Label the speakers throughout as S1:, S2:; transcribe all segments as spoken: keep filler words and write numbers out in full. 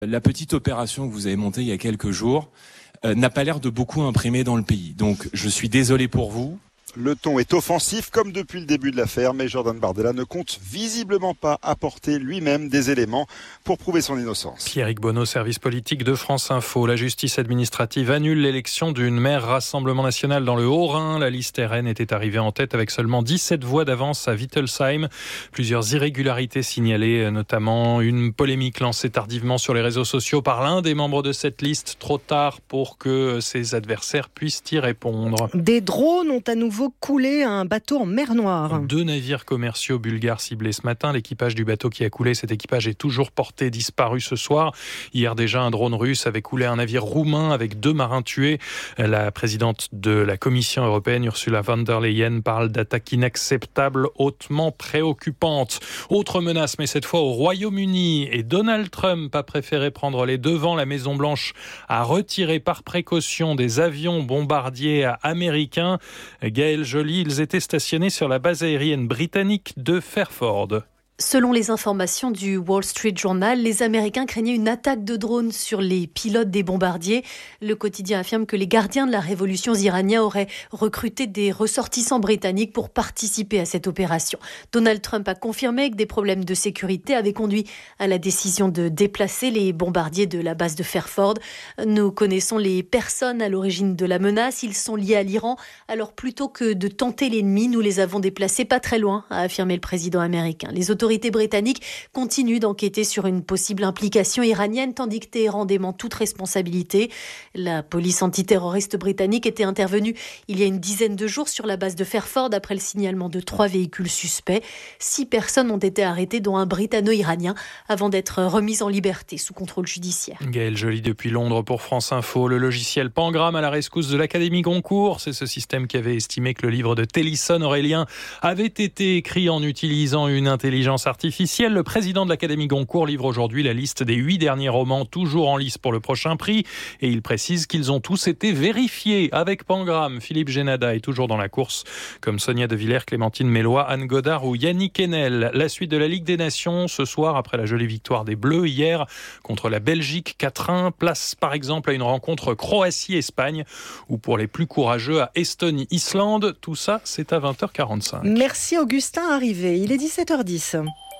S1: La petite opération que vous avez montée il y a quelques jours euh, n'a pas l'air de beaucoup imprimer dans le pays. Donc je suis désolé pour vous.
S2: Le ton est offensif comme depuis le début de l'affaire, mais Jordan Bardella ne compte visiblement pas apporter lui-même des éléments pour prouver son innocence.
S3: Pierrick Bonneau, service politique de France Info. La justice administrative annule l'élection d'une maire Rassemblement National dans le Haut-Rhin. La liste R N était arrivée en tête avec seulement dix-sept voix d'avance à Wittelsheim. Plusieurs irrégularités signalées, notamment une polémique lancée tardivement sur les réseaux sociaux par l'un des membres de cette liste, trop tard pour que ses adversaires puissent y répondre.
S4: Des drones ont à nouveau coulé un bateau en mer Noire.
S3: Deux navires commerciaux bulgares ciblés ce matin. L'équipage du bateau qui a coulé, cet équipage est toujours porté disparu ce soir. Hier déjà, un drone russe avait coulé un navire roumain avec deux marins tués. La présidente de la Commission européenne, Ursula von der Leyen, parle d'attaques inacceptables, hautement préoccupantes. Autre menace, mais cette fois au Royaume-Uni. Et Donald Trump a préféré prendre les devants. La Maison-Blanche a retiré par précaution des avions bombardiers américains. Gaël Joly, ils étaient stationnés sur la base aérienne britannique de Fairford.
S5: Selon les informations du Wall Street Journal, les Américains craignaient une attaque de drones sur les pilotes des bombardiers. Le quotidien affirme que les gardiens de la révolution iranienne auraient recruté des ressortissants britanniques pour participer à cette opération. Donald Trump a confirmé que des problèmes de sécurité avaient conduit à la décision de déplacer les bombardiers de la base de Fairford. Nous connaissons les personnes à l'origine de la menace. Ils sont liés à l'Iran. Alors plutôt que de tenter l'ennemi, nous les avons déplacés pas très loin, a affirmé le président américain. Les autorités Les autorités britanniques continuent d'enquêter sur une possible implication iranienne, tandis que Téhéran dément toute responsabilité. La police antiterroriste britannique était intervenue il y a une dizaine de jours sur la base de Fairford après le signalement de trois véhicules suspects. Six personnes ont été arrêtées, dont un britanno-iranien, avant d'être remises en liberté sous contrôle judiciaire.
S3: Gaël Joly depuis Londres pour France Info. Le logiciel Pangram à la rescousse de l'Académie Goncourt. C'est ce système qui avait estimé que le livre de Télisson Aurélien avait été écrit en utilisant une intelligence artificielle. Le président de l'Académie Goncourt livre aujourd'hui la liste des huit derniers romans toujours en lice pour le prochain prix et il précise qu'ils ont tous été vérifiés avec Pangram. Philippe Génada est toujours dans la course, comme Sonia De Villers, Clémentine Mélois, Anne Godard ou Yannick Enel. La suite de la Ligue des Nations ce soir après la jolie victoire des Bleus hier contre la Belgique quatre un. Place par exemple à une rencontre Croatie-Espagne ou pour les plus courageux à Estonie-Islande. Tout ça, c'est à vingt heures quarante-cinq.
S4: Merci Augustin Arrivé. Il est dix-sept heures dix.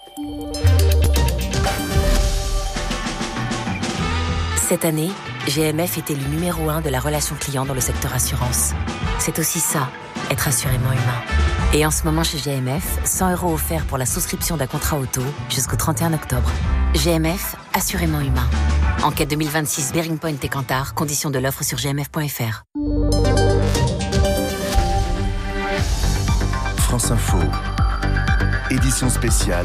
S6: Cette année, G M F était le numéro un de la relation client dans le secteur assurance. C'est aussi ça, être assurément humain. Et en ce moment chez G M F, cent euros offerts pour la souscription d'un contrat auto jusqu'au trente et un octobre. G M F, assurément humain. Enquête deux mille vingt-six, Bearing Point et Kantar, conditions de l'offre sur g m f point f r.
S7: France Info, édition spéciale,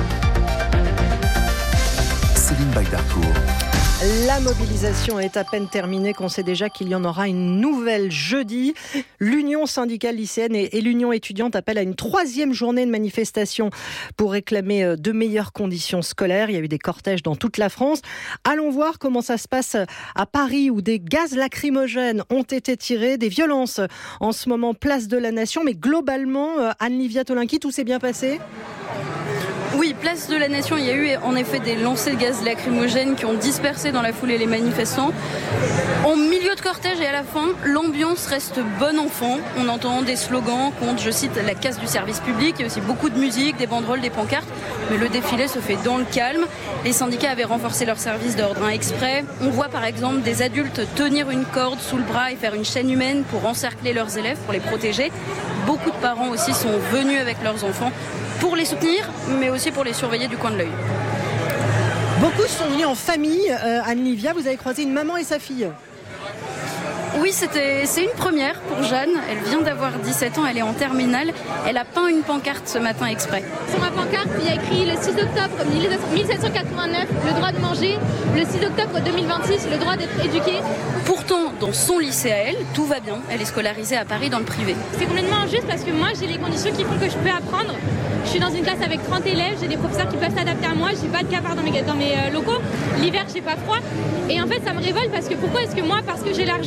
S7: Céline Baydarcourt.
S4: La mobilisation est à peine terminée qu'on sait déjà qu'il y en aura une nouvelle jeudi. L'Union syndicale lycéenne et l'Union étudiante appellent à une troisième journée de manifestation pour réclamer de meilleures conditions scolaires. Il y a eu des cortèges dans toute la France. Allons voir comment ça se passe à Paris où des gaz lacrymogènes ont été tirés, des violences en ce moment place de la Nation. Mais globalement, Anne-Livia Tolinki, tout s'est bien passé ?
S8: Oui, place de la Nation, il y a eu en effet des lancers de gaz lacrymogènes qui ont dispersé dans la foulée les manifestants. En milieu de cortège et à la fin, l'ambiance reste bon enfant. On entend des slogans contre, je cite, la casse du service public. Il y a aussi beaucoup de musique, des banderoles, des pancartes. Mais le défilé se fait dans le calme. Les syndicats avaient renforcé leur service d'ordre hein, exprès. On voit par exemple des adultes tenir une corde sous le bras et faire une chaîne humaine pour encercler leurs élèves, pour les protéger. Beaucoup de parents aussi sont venus avec leurs enfants pour les soutenir, mais aussi pour les surveiller du coin de l'œil.
S4: Beaucoup sont venus en famille. Euh, Anne-Livia, vous avez croisé une maman et sa fille.
S8: Oui, c'était, c'est une première pour Jeanne. Elle vient d'avoir dix-sept ans, elle est en terminale. Elle a peint une pancarte ce matin exprès.
S9: Sur ma pancarte, il y a écrit le six octobre mille sept cent quatre-vingt-neuf, le droit de manger. Le six octobre deux mille vingt-six, le droit d'être éduqué.
S8: Pourtant, dans son lycée à elle, tout va bien. Elle est scolarisée à Paris dans le privé.
S9: C'est complètement injuste parce que moi, j'ai les conditions qui font que je peux apprendre. Je suis dans une classe avec trente élèves, j'ai des professeurs qui peuvent s'adapter à moi, j'ai pas de cafard dans mes, dans mes euh, locaux. L'hiver, j'ai pas froid. Et en fait, ça me révolte parce que pourquoi est-ce que moi, parce que j'ai l'argent,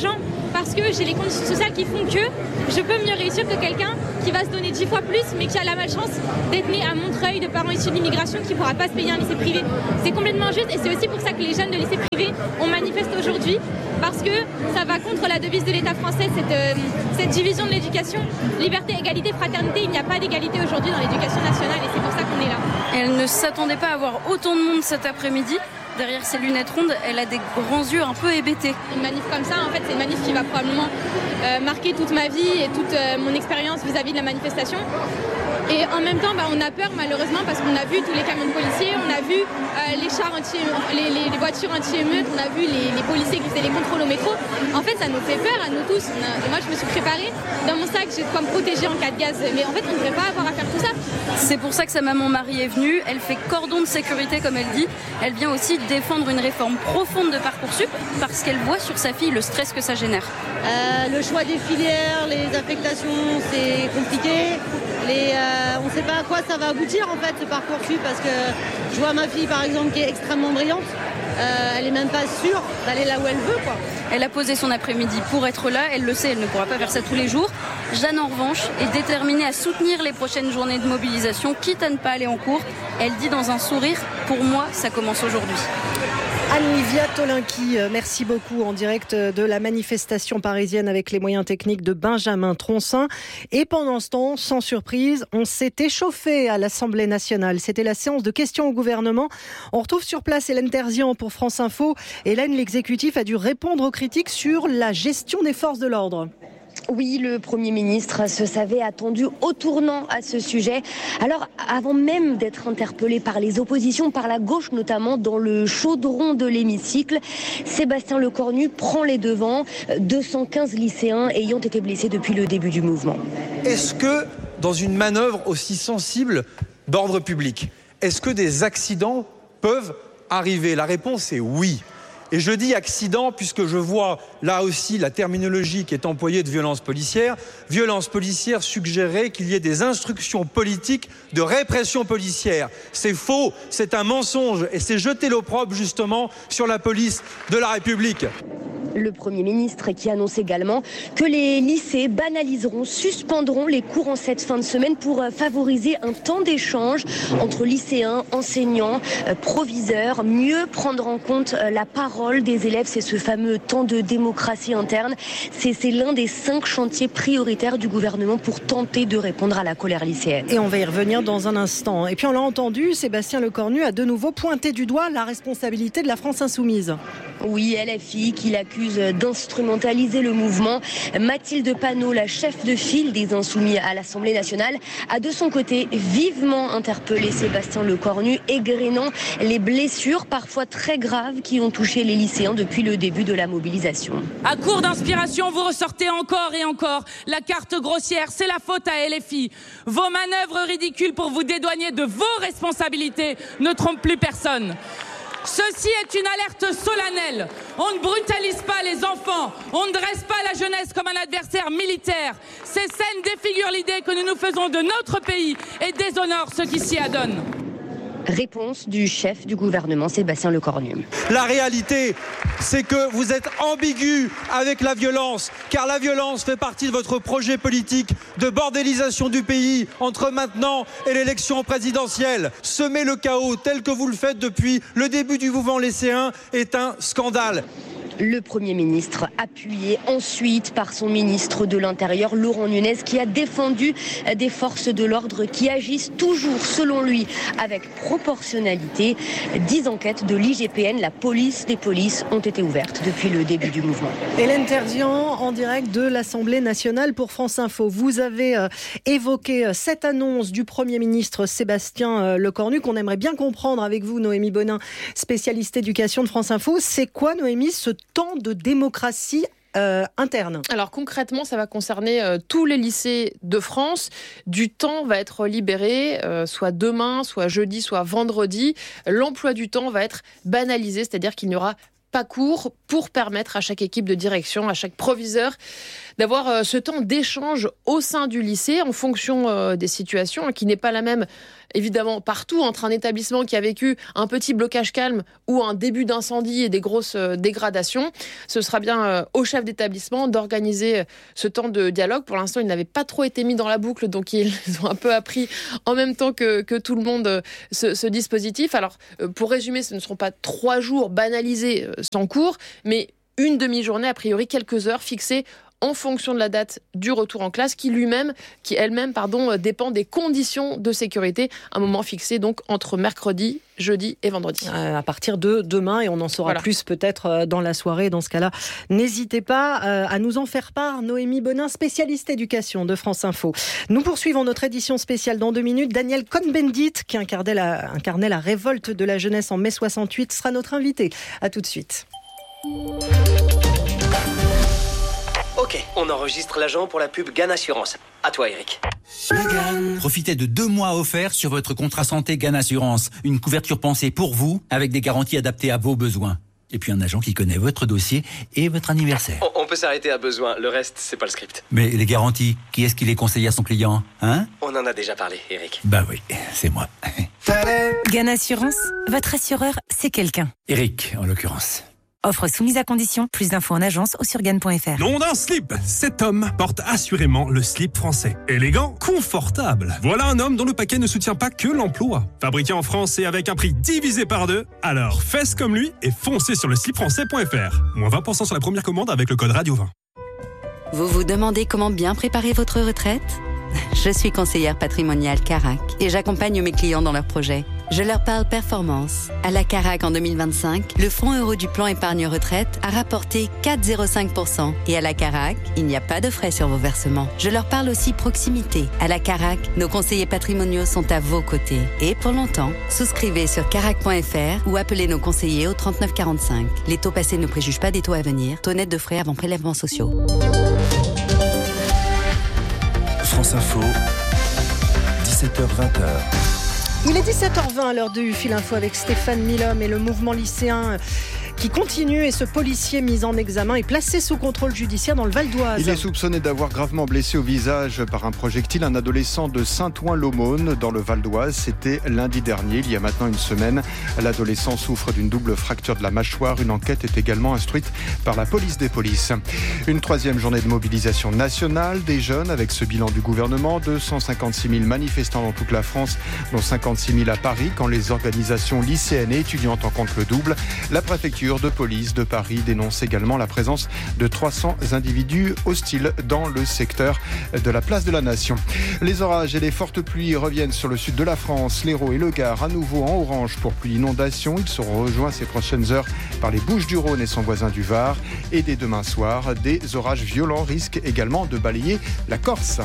S9: parce que j'ai les conditions sociales qui font que je peux mieux réussir que quelqu'un qui va se donner dix fois plus, mais qui a la malchance d'être né à Montreuil, de parents issus de l'immigration, qui ne pourra pas se payer un lycée privé. C'est complètement injuste et c'est aussi pour ça que les jeunes de lycée privé, on manifeste aujourd'hui, parce que ça va contre la devise de l'État français, cette, euh, cette division de l'éducation. Liberté, égalité, fraternité, il n'y a pas d'égalité aujourd'hui dans l'éducation nationale et c'est pour ça qu'on est là.
S8: Elle ne s'attendait pas à voir autant de monde cet après-midi. Derrière ses lunettes rondes, elle a des grands yeux un peu hébétés.
S9: Une manif comme ça, en fait, c'est une manif qui va probablement euh, marquer toute ma vie et toute euh, mon expérience vis-à-vis de la manifestation. Et en même temps, bah, on a peur malheureusement parce qu'on a vu tous les camions de policiers, on a vu euh, les chars anti, les, les, les voitures anti-émeutes, on a vu les, les policiers qui faisaient les contrôles au métro. En fait, ça nous fait peur à nous tous. On a, et moi, je me suis préparée. Dans mon sac, j'ai de quoi me protéger en cas de gaz. Mais en fait, on ne devrait pas avoir à faire tout ça.
S8: C'est pour ça que sa maman Marie est venue. Elle fait cordon de sécurité, comme elle dit. Elle vient aussi défendre une réforme profonde de Parcoursup parce qu'elle voit sur sa fille le stress que ça génère.
S10: Euh, le choix des filières, les affectations, c'est compliqué. Les, euh, on ne sait pas à quoi ça va aboutir en fait ce Parcoursup parce que je vois ma fille par exemple qui est extrêmement brillante. Euh, elle est même pas sûre d'aller là où elle veut, quoi.
S8: Elle a posé son après-midi pour être là, elle le sait, elle ne pourra pas faire ça tous les jours. Jeanne, en revanche, est déterminée à soutenir les prochaines journées de mobilisation, quitte à ne pas aller en cours. Elle dit dans un sourire, pour moi, ça commence aujourd'hui.
S4: Anne-Livia Tolinki, merci beaucoup, en direct de la manifestation parisienne avec les moyens techniques de Benjamin Troncin. Et pendant ce temps, sans surprise, on s'est échauffé à l'Assemblée nationale. C'était la séance de questions au gouvernement. On retrouve sur place Hélène Terzian pour France Info. Hélène, l'exécutif a dû répondre aux critiques sur la gestion des forces de l'ordre.
S11: Oui, le Premier ministre se savait attendu au tournant à ce sujet. Alors, avant même d'être interpellé par les oppositions, par la gauche notamment, dans le chaudron de l'hémicycle, Sébastien Lecornu prend les devants. deux cent quinze lycéens ayant été blessés depuis le début du mouvement.
S12: Est-ce que, dans une manœuvre aussi sensible d'ordre public, est-ce que des accidents peuvent arriver ? La réponse est oui. Et je dis accident puisque je vois là aussi la terminologie qui est employée de violence policière. Violence policière suggérerait qu'il y ait des instructions politiques de répression policière. C'est faux, c'est un mensonge et c'est jeter l'opprobre justement sur la police de la République.
S11: Le Premier ministre qui annonce également que les lycées banaliseront, suspendront les cours en cette fin de semaine pour favoriser un temps d'échange entre lycéens, enseignants, proviseurs, mieux prendre en compte la parole des élèves. C'est ce fameux temps de démocratie interne. C'est, c'est l'un des cinq chantiers prioritaires du gouvernement pour tenter de répondre à la colère lycéenne.
S4: Et on va y revenir dans un instant. Et puis on l'a entendu, Sébastien Lecornu a de nouveau pointé du doigt la responsabilité de la France insoumise.
S11: Oui, L F I qui l'accuse d'instrumentaliser le mouvement. Mathilde Panot, la chef de file des Insoumis à l'Assemblée nationale, a de son côté vivement interpellé Sébastien Lecornu, égrénant les blessures parfois très graves qui ont touché les lycéens depuis le début de la mobilisation.
S13: À court d'inspiration, vous ressortez encore et encore la carte grossière. C'est la faute à L F I. Vos manœuvres ridicules pour vous dédouaner de vos responsabilités ne trompent plus personne. Ceci est une alerte solennelle. On ne brutalise pas les enfants. On ne dresse pas la jeunesse comme un adversaire militaire. Ces scènes défigurent l'idée que nous nous faisons de notre pays et déshonorent ceux qui s'y adonnent.
S11: Réponse du chef du gouvernement, Sébastien Lecornu.
S12: La réalité, c'est que vous êtes ambigu avec la violence, car la violence fait partie de votre projet politique de bordélisation du pays entre maintenant et l'élection présidentielle. Semer le chaos tel que vous le faites depuis le début du mouvement lycéen est un scandale.
S11: Le Premier ministre, appuyé ensuite par son ministre de l'Intérieur, Laurent Nunez, qui a défendu des forces de l'ordre qui agissent toujours, selon lui, avec proportionnalité. Dix enquêtes de l'I G P N, la police des polices, ont été ouvertes depuis le début du mouvement.
S4: Hélène Terzian, en direct de l'Assemblée nationale pour France Info. Vous avez euh, évoqué euh, cette annonce du Premier ministre Sébastien euh, Lecornu, qu'on aimerait bien comprendre avec vous, Noémie Bonin, spécialiste éducation de France Info. C'est quoi, Noémie, ce temps de démocratie euh, interne?
S14: Alors concrètement, ça va concerner euh, tous les lycées de France. Du temps va être libéré, euh, soit demain, soit jeudi, soit vendredi. L'emploi du temps va être banalisé, c'est-à-dire qu'il n'y aura pas cours pour permettre à chaque équipe de direction, à chaque proviseur, d'avoir euh, ce temps d'échange au sein du lycée en fonction euh, des situations, hein, qui n'est pas la même évidemment partout, entre un établissement qui a vécu un petit blocage calme ou un début d'incendie et des grosses dégradations. Ce sera bien au chef d'établissement d'organiser ce temps de dialogue. Pour l'instant, il n'avait pas trop été mis dans la boucle, donc ils ont un peu appris en même temps que, que tout le monde ce, ce dispositif. Alors, pour résumer, ce ne seront pas trois jours banalisés sans cours, mais une demi-journée, a priori quelques heures fixées en fonction de la date du retour en classe, qui lui-même, qui elle-même, pardon, dépend des conditions de sécurité. Un moment fixé donc entre mercredi, jeudi et vendredi.
S4: Euh, à partir de demain, et on en saura voilà. plus peut-être dans la soirée. Dans ce cas-là, n'hésitez pas euh, à nous en faire part. Noémie Bonin, spécialiste éducation de France Info. Nous poursuivons notre édition spéciale dans deux minutes. Daniel Cohn-Bendit, qui incarnait la, incarnait la révolte de la jeunesse en mai soixante-huit, sera notre invité. À tout de suite.
S15: Ok, on enregistre l'agent pour la pub GAN Assurance. À toi, Eric.
S16: Profitez de deux mois offerts sur votre contrat santé GAN Assurance. Une couverture pensée pour vous, avec des garanties adaptées à vos besoins. Et puis un agent qui connaît votre dossier et votre anniversaire.
S15: On, on peut s'arrêter à besoin, le reste, c'est pas le script.
S16: Mais les garanties, qui est-ce qui les conseille à son client, hein?
S15: On en a déjà parlé, Eric.
S16: Bah oui, c'est moi.
S6: GAN Assurance, votre assureur, c'est quelqu'un.
S16: Eric, en l'occurrence.
S6: Offre soumise à condition. Plus d'infos en agence ou sur gan point f r.
S17: Nom d'un slip. Cet homme porte assurément le slip français. Élégant, confortable. Voilà un homme dont le paquet ne soutient pas que l'emploi. Fabriqué en France et avec un prix divisé par deux. Alors, faites comme lui et foncez sur le slip français point f r. Moins vingt pour cent sur la première commande avec le code radio vingt.
S18: Vous vous demandez comment bien préparer votre retraite ? Je suis conseillère patrimoniale Carac et j'accompagne mes clients dans leurs projets. Je leur parle performance. À la Carac en deux mille vingt-cinq, le fonds euro du plan épargne retraite a rapporté quatre virgule zéro cinq pour cent. Et à la Carac, il n'y a pas de frais sur vos versements. Je leur parle aussi proximité. À la Carac, nos conseillers patrimoniaux sont à vos côtés. Et pour longtemps, souscrivez sur carac point f r ou appelez nos conseillers au trente-neuf quarante-cinq. Les taux passés ne préjugent pas des taux à venir. Taux net de frais avant prélèvements sociaux.
S7: France Info, dix-sept heures vingt.
S4: Il est dix-sept heures vingt à l'heure du Fil Info avec Stéphane Milhomme et le mouvement lycéen qui continue, et ce policier mis en examen est placé sous contrôle judiciaire dans le Val d'Oise.
S2: Il est soupçonné d'avoir gravement blessé au visage par un projectile un adolescent de Saint-Ouen-l'Aumône dans le Val d'Oise. C'était lundi dernier, il y a maintenant une semaine. L'adolescent souffre d'une double fracture de la mâchoire. Une enquête est également instruite par la police des polices. Une troisième journée de mobilisation nationale des jeunes avec ce bilan du gouvernement. deux cent cinquante-six mille manifestants dans toute la France, dont cinquante-six mille à Paris. Quand les organisations lycéennes et étudiantes en comptent le double, la préfecture de police de Paris dénonce également la présence de trois cents individus hostiles dans le secteur de la place de la Nation. Les orages et les fortes pluies reviennent sur le sud de la France. L'Hérault et le Gard à nouveau en orange pour pluie inondation. Ils seront rejoints ces prochaines heures par les Bouches-du-Rhône et son voisin du Var. Et dès demain soir, des orages violents risquent également de balayer la Corse.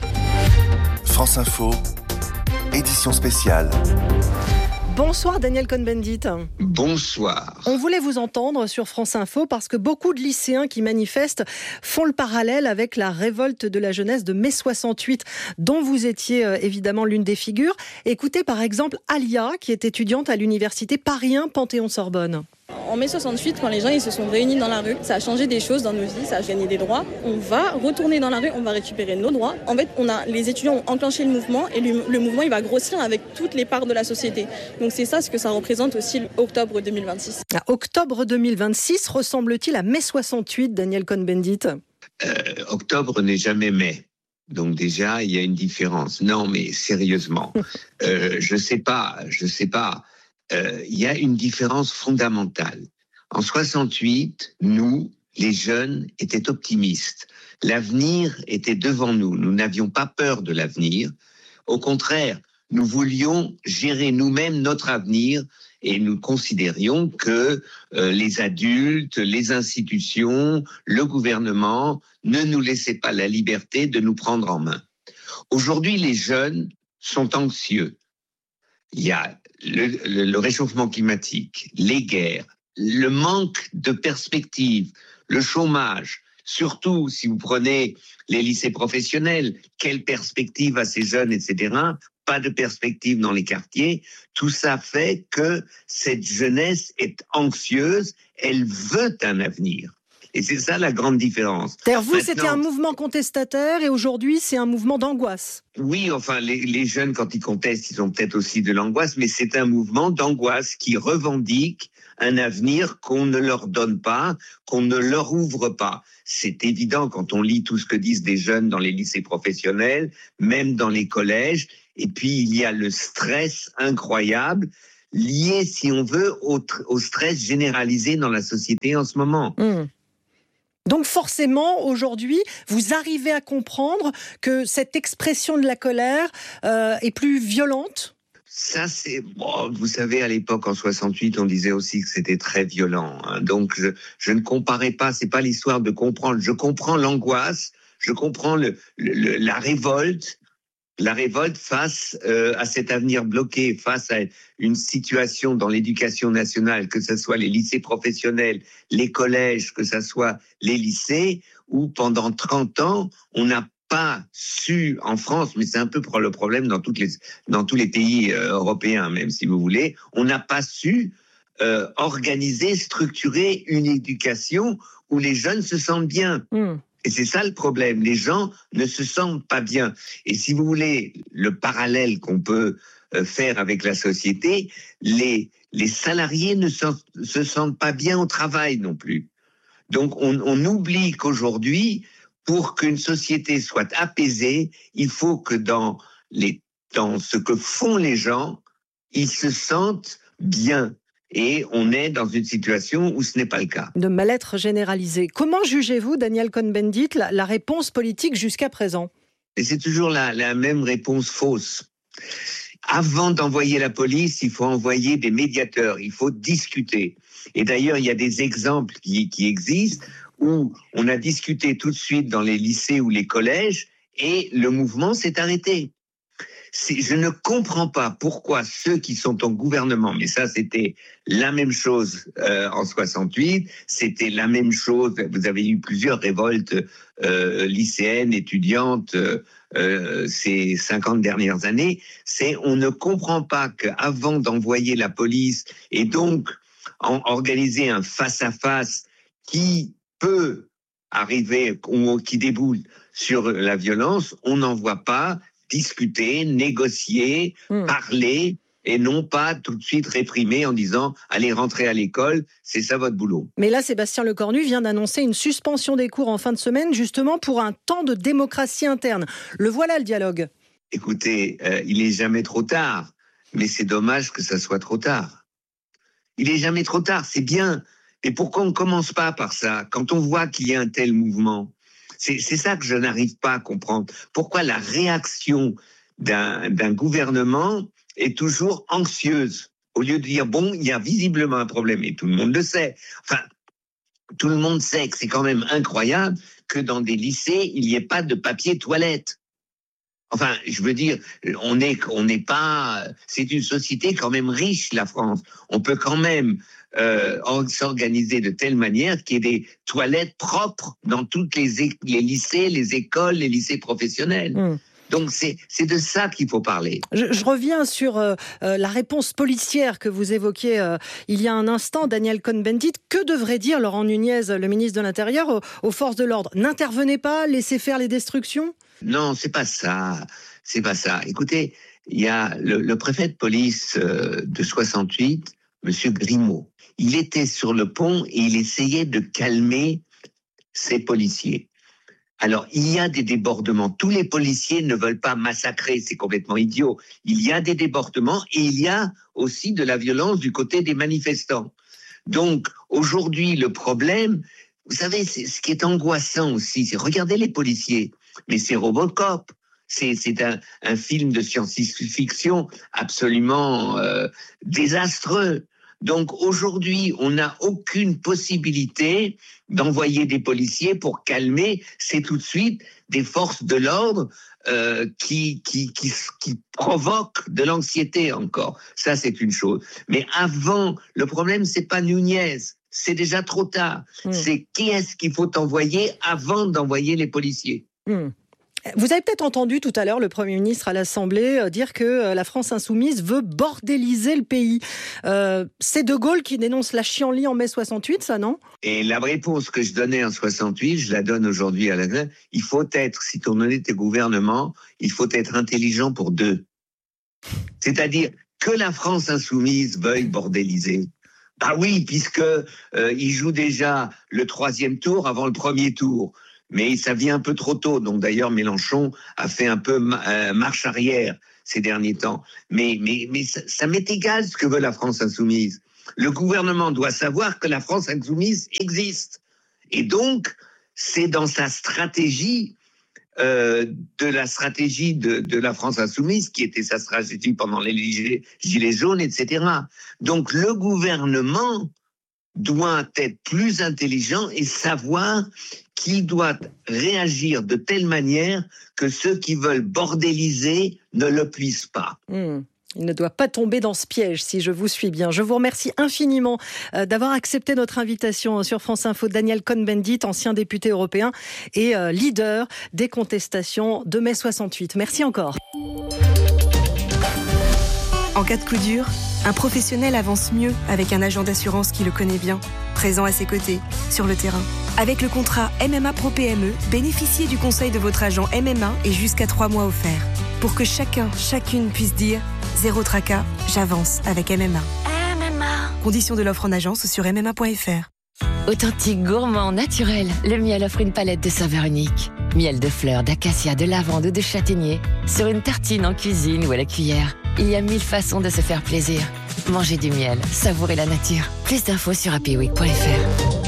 S7: France Info, édition spéciale.
S4: Bonsoir Daniel Cohn-Bendit.
S19: Bonsoir.
S4: On voulait vous entendre sur France Info parce que beaucoup de lycéens qui manifestent font le parallèle avec la révolte de la jeunesse de mai soixante-huit, dont vous étiez évidemment l'une des figures. Écoutez par exemple Alia, qui est étudiante à l'université Paris un Panthéon-Sorbonne.
S20: En mai soixante-huit, quand les gens ils se sont réunis dans la rue, ça a changé des choses dans nos vies, ça a gagné des droits. On va retourner dans la rue, on va récupérer nos droits. En fait, on a, les étudiants ont enclenché le mouvement et le, le mouvement il va grossir avec toutes les parts de la société. Donc c'est ça ce que ça représente aussi l'octobre deux mille vingt-six.
S4: Octobre deux mille vingt-six ressemble-t-il à mai soixante-huit, Daniel Cohn-Bendit ?
S19: euh, Octobre n'est jamais mai. Donc déjà, il y a une différence. Non, mais sérieusement, euh, je sais pas, je sais pas. Euh, il y a une différence fondamentale. En soixante-huit, nous, les jeunes, étaient optimistes. L'avenir était devant nous. Nous n'avions pas peur de l'avenir. Au contraire, nous voulions gérer nous-mêmes notre avenir et nous considérions que euh, les adultes, les institutions, le gouvernement ne nous laissaient pas la liberté de nous prendre en main. Aujourd'hui, les jeunes sont anxieux. Il y a le, le, le réchauffement climatique, les guerres, le manque de perspectives, le chômage. Surtout, si vous prenez les lycées professionnels, quelle perspective à ces jeunes, et cetera. Pas de perspective dans les quartiers. Tout ça fait que cette jeunesse est anxieuse, elle veut un avenir. Et c'est ça la grande différence.
S4: C'est-à-dire, vous,
S19: Maintenant,
S4: c'était un mouvement contestataire et aujourd'hui, c'est un mouvement d'angoisse.
S19: Oui, enfin, les, les jeunes, quand ils contestent, ils ont peut-être aussi de l'angoisse, mais c'est un mouvement d'angoisse qui revendique un avenir qu'on ne leur donne pas, qu'on ne leur ouvre pas. C'est évident quand on lit tout ce que disent des jeunes dans les lycées professionnels, même dans les collèges. Et puis, il y a le stress incroyable lié, si on veut, au, au stress généralisé dans la société en ce moment.
S4: Mmh. Donc forcément, aujourd'hui, vous arrivez à comprendre que cette expression de la colère euh, est plus violente ?
S19: Ça, c'est... Bon, vous savez, à l'époque, en soixante-huit, on disait aussi que c'était très violent. Hein. Donc, je, je ne comparais pas, c'est pas l'histoire de comprendre. Je comprends l'angoisse, je comprends le, le, la révolte, la révolte face euh, à cet avenir bloqué, face à une situation dans l'éducation nationale, que ce soit les lycées professionnels, les collèges, que ce soit les lycées, où pendant trente ans, on n'a pas su en France, mais c'est un peu le problème dans, toutes les, dans tous les pays euh, européens, même si vous voulez, on n'a pas su euh, organiser, structurer une éducation où les jeunes se sentent bien. Mmh. Et c'est ça le problème, les gens ne se sentent pas bien. Et si vous voulez, le parallèle qu'on peut euh, faire avec la société, les, les salariés ne se, se sentent pas bien au travail non plus. Donc on, on oublie qu'aujourd'hui, pour qu'une société soit apaisée, il faut que dans, les, dans ce que font les gens, ils se sentent bien. Et on est dans une situation où ce n'est pas le cas.
S4: De mal-être généralisé. Comment jugez-vous, Daniel Cohn-Bendit, la, la réponse politique jusqu'à présent ?
S19: Et c'est toujours la, la même réponse fausse. Avant d'envoyer la police, il faut envoyer des médiateurs, il faut discuter. Et d'ailleurs, il y a des exemples qui, qui existent où on a discuté tout de suite dans les lycées ou les collèges et le mouvement s'est arrêté. C'est, je ne comprends pas pourquoi ceux qui sont au gouvernement, mais ça c'était la même chose euh, en soixante-huit, c'était la même chose, vous avez eu plusieurs révoltes euh, lycéennes, étudiantes euh, euh, ces cinquante dernières années, c'est on ne comprend pas qu'avant d'envoyer la police et donc en, organiser un face-à-face qui peut arriver, qui déboule sur la violence, on n'envoie pas discuter, négocier, mmh. parler, et non pas tout de suite réprimer en disant « allez rentrer à l'école, c'est ça votre boulot ».
S4: Mais là, Sébastien Lecornu vient d'annoncer une suspension des cours en fin de semaine, justement pour un temps de démocratie interne. Le voilà, le dialogue.
S19: Écoutez, euh, il n'est jamais trop tard, mais c'est dommage que ça soit trop tard. Il n'est jamais trop tard, c'est bien. Et pourquoi on ne commence pas par ça, quand on voit qu'il y a un tel mouvement ? C'est, c'est ça que je n'arrive pas à comprendre. Pourquoi la réaction d'un, d'un gouvernement est toujours anxieuse, au lieu de dire, bon, il y a visiblement un problème, et tout le monde le sait. Enfin, tout le monde sait que c'est quand même incroyable que dans des lycées, il n'y ait pas de papier toilette. Enfin, je veux dire, on est, on n'est pas... C'est une société quand même riche, la France. On peut quand même euh, s'organiser de telle manière qu'il y ait des toilettes propres dans toutes les, é- les lycées, les écoles, les lycées professionnels. Mmh. Donc, c'est, c'est de ça qu'il faut parler.
S4: Je, je reviens sur euh, la réponse policière que vous évoquiez euh, il y a un instant, Daniel Cohn-Bendit. Que devrait dire Laurent Nunez, le ministre de l'Intérieur, aux, aux forces de l'ordre ? N'intervenez pas, laissez faire les destructions ?
S19: Non, c'est pas ça. C'est pas ça. Écoutez, il y a le, le préfet de police euh, de soixante-huit, Monsieur Grimaud. Il était sur le pont et il essayait de calmer ses policiers. Alors, il y a des débordements. Tous les policiers ne veulent pas massacrer, c'est complètement idiot. Il y a des débordements et il y a aussi de la violence du côté des manifestants. Donc, aujourd'hui, le problème, vous savez, c'est, ce qui est angoissant aussi, c'est regardez les policiers, mais c'est Robocop. C'est, c'est un, un film de science-fiction absolument euh, désastreux. Donc aujourd'hui, on n'a aucune possibilité d'envoyer des policiers pour calmer. C'est tout de suite des forces de l'ordre euh, qui, qui, qui, qui provoquent de l'anxiété encore. Ça, c'est une chose. Mais avant, le problème, c'est pas Nunez. C'est déjà trop tard. Mmh. C'est qui est-ce qu'il faut envoyer avant d'envoyer les policiers.
S4: Mmh. Vous avez peut-être entendu tout à l'heure le Premier ministre à l'Assemblée dire que la France insoumise veut bordéliser le pays. Euh, c'est De Gaulle qui dénonce la chienlit en mai soixante-huit, ça, non ?
S19: Et la réponse que je donnais en soixante-huit, je la donne aujourd'hui à la fin. Il faut être, si on était gouvernement, il faut être intelligent pour deux. C'est-à-dire que la France insoumise veuille bordéliser. Ah oui, puisque euh, il joue déjà le troisième tour avant le premier tour. Mais ça vient un peu trop tôt. Donc d'ailleurs, Mélenchon a fait un peu euh, marche arrière ces derniers temps. Mais, mais, mais ça, ça m'est égal ce que veut la France insoumise. Le gouvernement doit savoir que la France insoumise existe. Et donc, c'est dans sa stratégie, euh, de la stratégie de, de la France insoumise, qui était sa stratégie pendant les gilets jaunes, et cetera. Donc le gouvernement doit être plus intelligent et savoir qu'il doit réagir de telle manière que ceux qui veulent bordéliser ne le puissent pas.
S4: Mmh. Il ne doit pas tomber dans ce piège, si je vous suis bien. Je vous remercie infiniment euh, d'avoir accepté notre invitation sur France Info. Daniel Cohn-Bendit, ancien député européen et euh, leader des contestations de mai soixante-huit. Merci encore.
S21: En cas de coup dur, un professionnel avance mieux avec un agent d'assurance qui le connaît bien, présent à ses côtés, sur le terrain. Avec le contrat M M A Pro P M E, bénéficiez du conseil de votre agent M M A et jusqu'à trois mois offerts. Pour que chacun, chacune puisse dire « Zéro tracas, j'avance avec M M A ». M M A. Conditions de l'offre en agence sur m m a point f r.
S6: Authentique, gourmand, naturel, le miel offre une palette de saveurs uniques. Miel de fleurs, d'acacia, de lavande ou de châtaignier. Sur une tartine, en cuisine ou à la cuillère. Il y a mille façons de se faire plaisir. Mangez du miel, savourez la nature. Plus d'infos sur happy week point f r.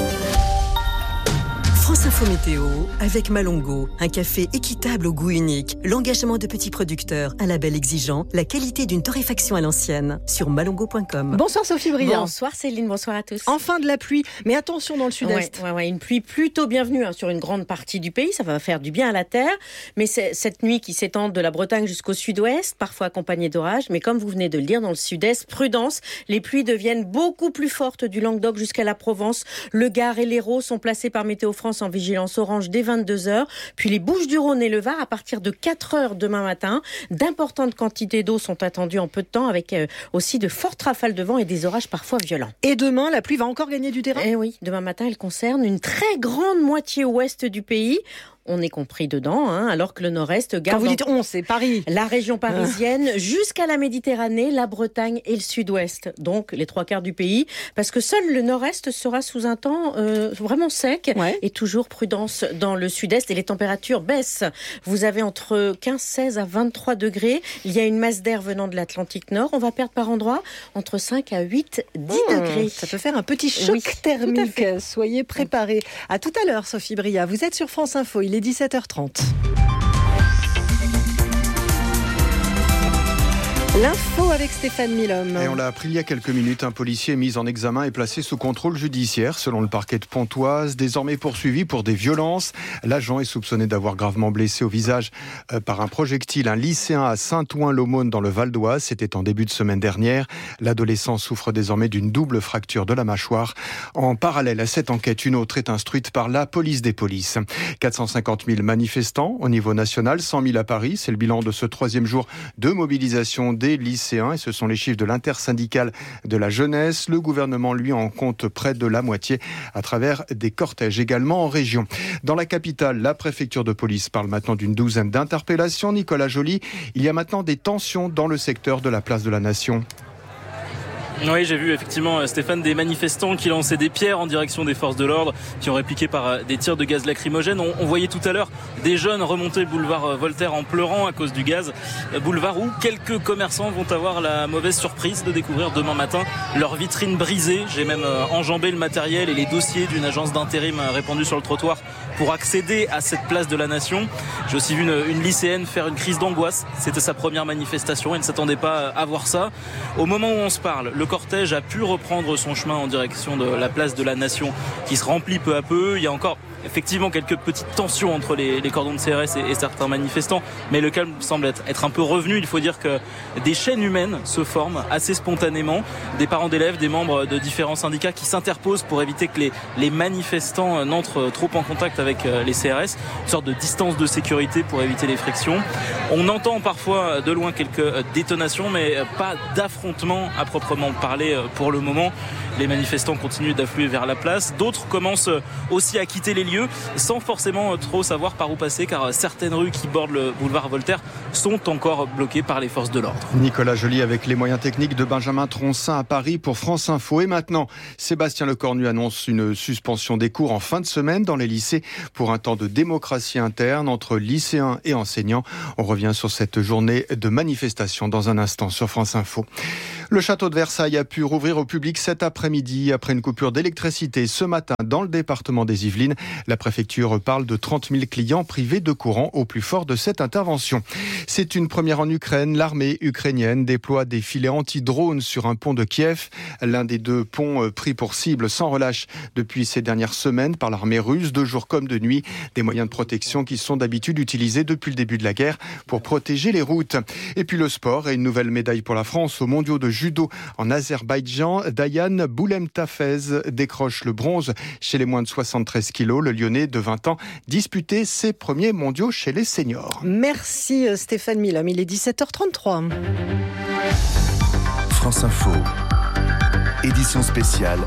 S22: France Info Météo avec Malongo, un café équitable au goût unique, l'engagement de petits producteurs, un label exigeant, la qualité d'une torréfaction à l'ancienne, sur malongo point com.
S4: Bonsoir Sophie Briand.
S23: Bonsoir Céline, bonsoir à tous.
S4: Enfin de la pluie, mais attention dans le sud-est.
S23: Ouais, ouais, ouais, une pluie plutôt bienvenue hein, sur une grande partie du pays, ça va faire du bien à la terre, mais c'est cette nuit qui s'étend de la Bretagne jusqu'au sud-ouest, parfois accompagnée d'orages, mais comme vous venez de le dire, dans le sud-est, prudence, les pluies deviennent beaucoup plus fortes du Languedoc jusqu'à la Provence. Le Gard et l'Hérault sont placés par Météo France en vigilance orange dès vingt-deux heures. Puis les Bouches-du-Rhône et le Var à partir de quatre heures demain matin. D'importantes quantités d'eau sont attendues en peu de temps avec euh, aussi de fortes rafales de vent et des orages parfois violents.
S4: Et demain, la pluie va encore gagner du terrain ?
S23: Eh oui, demain matin, elle concerne une très grande moitié ouest du pays. On est compris dedans, hein, alors que le nord-est garde...
S4: Quand vous dites on, c'est Paris.
S23: La région parisienne, ah. jusqu'à la Méditerranée, la Bretagne et le sud-ouest. Donc, les trois quarts du pays. Parce que seul le nord-est sera sous un temps euh, vraiment sec. Ouais. Et toujours prudence dans le sud-est. Et les températures baissent. Vous avez entre quinze, seize à vingt-trois degrés. Il y a une masse d'air venant de l'Atlantique Nord. On va perdre par endroits entre cinq à huit, dix mmh, degrés.
S4: Ça peut faire un petit choc oui, thermique. Soyez préparés. À tout à l'heure, Sophie Bria. Vous êtes sur France Info. Il est dix-sept heures trente. L'info avec Stéphane Milhomme.
S2: Et on l'a appris il y a quelques minutes, un policier est mis en examen et placé sous contrôle judiciaire selon le parquet de Pontoise, désormais poursuivi pour des violences. L'agent est soupçonné d'avoir gravement blessé au visage par un projectile un lycéen à Saint-Ouen-l'Aumône dans le Val d'Oise. C'était en début de semaine dernière. L'adolescent souffre désormais d'une double fracture de la mâchoire. En parallèle à cette enquête, une autre est instruite par la police des polices. quatre cent cinquante mille manifestants au niveau national, cent mille à Paris. C'est le bilan de ce troisième jour de mobilisation des lycéens et ce sont les chiffres de l'intersyndicale de la jeunesse. Le gouvernement, lui, en compte près de la moitié à travers des cortèges également en région. Dans la capitale, la préfecture de police parle maintenant d'une douzaine d'interpellations. Nicolas Joly, il y a maintenant des tensions dans le secteur de la place de la Nation.
S24: Oui, j'ai vu effectivement, Stéphane, des manifestants qui lançaient des pierres en direction des forces de l'ordre, qui ont répliqué par des tirs de gaz lacrymogène. On, on voyait tout à l'heure des jeunes remonter le boulevard Voltaire en pleurant à cause du gaz. Boulevard où quelques commerçants vont avoir la mauvaise surprise de découvrir demain matin leur vitrine brisée. J'ai même enjambé le matériel et les dossiers d'une agence d'intérim répandue sur le trottoir pour accéder à cette place de la Nation. J'ai aussi vu une, une lycéenne faire une crise d'angoisse. C'était sa première manifestation. Elle ne s'attendait pas à voir ça. Au moment où on se parle, le cortège a pu reprendre son chemin en direction de la place de la Nation qui se remplit peu à peu. Il y a encore effectivement quelques petites tensions entre les, les cordons de C R S et, et certains manifestants, mais le calme semble être, être un peu revenu. Il faut dire que des chaînes humaines se forment assez spontanément, des parents d'élèves, des membres de différents syndicats qui s'interposent pour éviter que les, les manifestants n'entrent trop en contact avec les C R S, une sorte de distance de sécurité pour éviter les frictions. On entend parfois de loin quelques détonations, mais pas d'affrontement à proprement parler pour le moment. Les manifestants continuent d'affluer vers la place. D'autres commencent aussi à quitter les lieux sans forcément trop savoir par où passer, car certaines rues qui bordent le boulevard Voltaire sont encore bloquées par les forces de l'ordre.
S2: Nicolas Joly avec les moyens techniques de Benjamin Troncin à Paris pour France Info. Et maintenant, Sébastien Lecornu annonce une suspension des cours en fin de semaine dans les lycées pour un temps de démocratie interne entre lycéens et enseignants. On revient sur cette journée de manifestation dans un instant sur France Info. Le château de Versailles a pu rouvrir au public cet après-midi après une coupure d'électricité ce matin dans le département des Yvelines. La préfecture parle de trente mille clients privés de courant au plus fort de cette intervention. C'est une première en Ukraine. L'armée ukrainienne déploie des filets anti-drones sur un pont de Kiev. L'un des deux ponts pris pour cible sans relâche depuis ces dernières semaines par l'armée russe, de jour comme de nuit. Des moyens de protection qui sont d'habitude utilisés depuis le début de la guerre pour protéger les routes. Et puis le sport et une nouvelle médaille pour la France aux mondiaux de judo en Azerbaïdjan. Dayan Boulemtafez décroche le bronze chez les moins de soixante-treize kilos. Le Lyonnais de vingt ans disputait ses premiers mondiaux chez les seniors.
S4: Merci Stéphane Milhomme, il est dix-sept heures trente-trois.
S7: France Info, édition spéciale,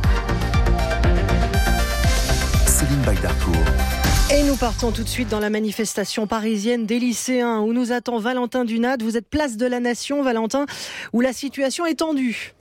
S7: Céline Baydarcourt.
S4: Et nous partons tout de suite dans la manifestation parisienne des lycéens où nous attend Valentin Dunat. Vous êtes place de la Nation, Valentin, où la situation est tendue.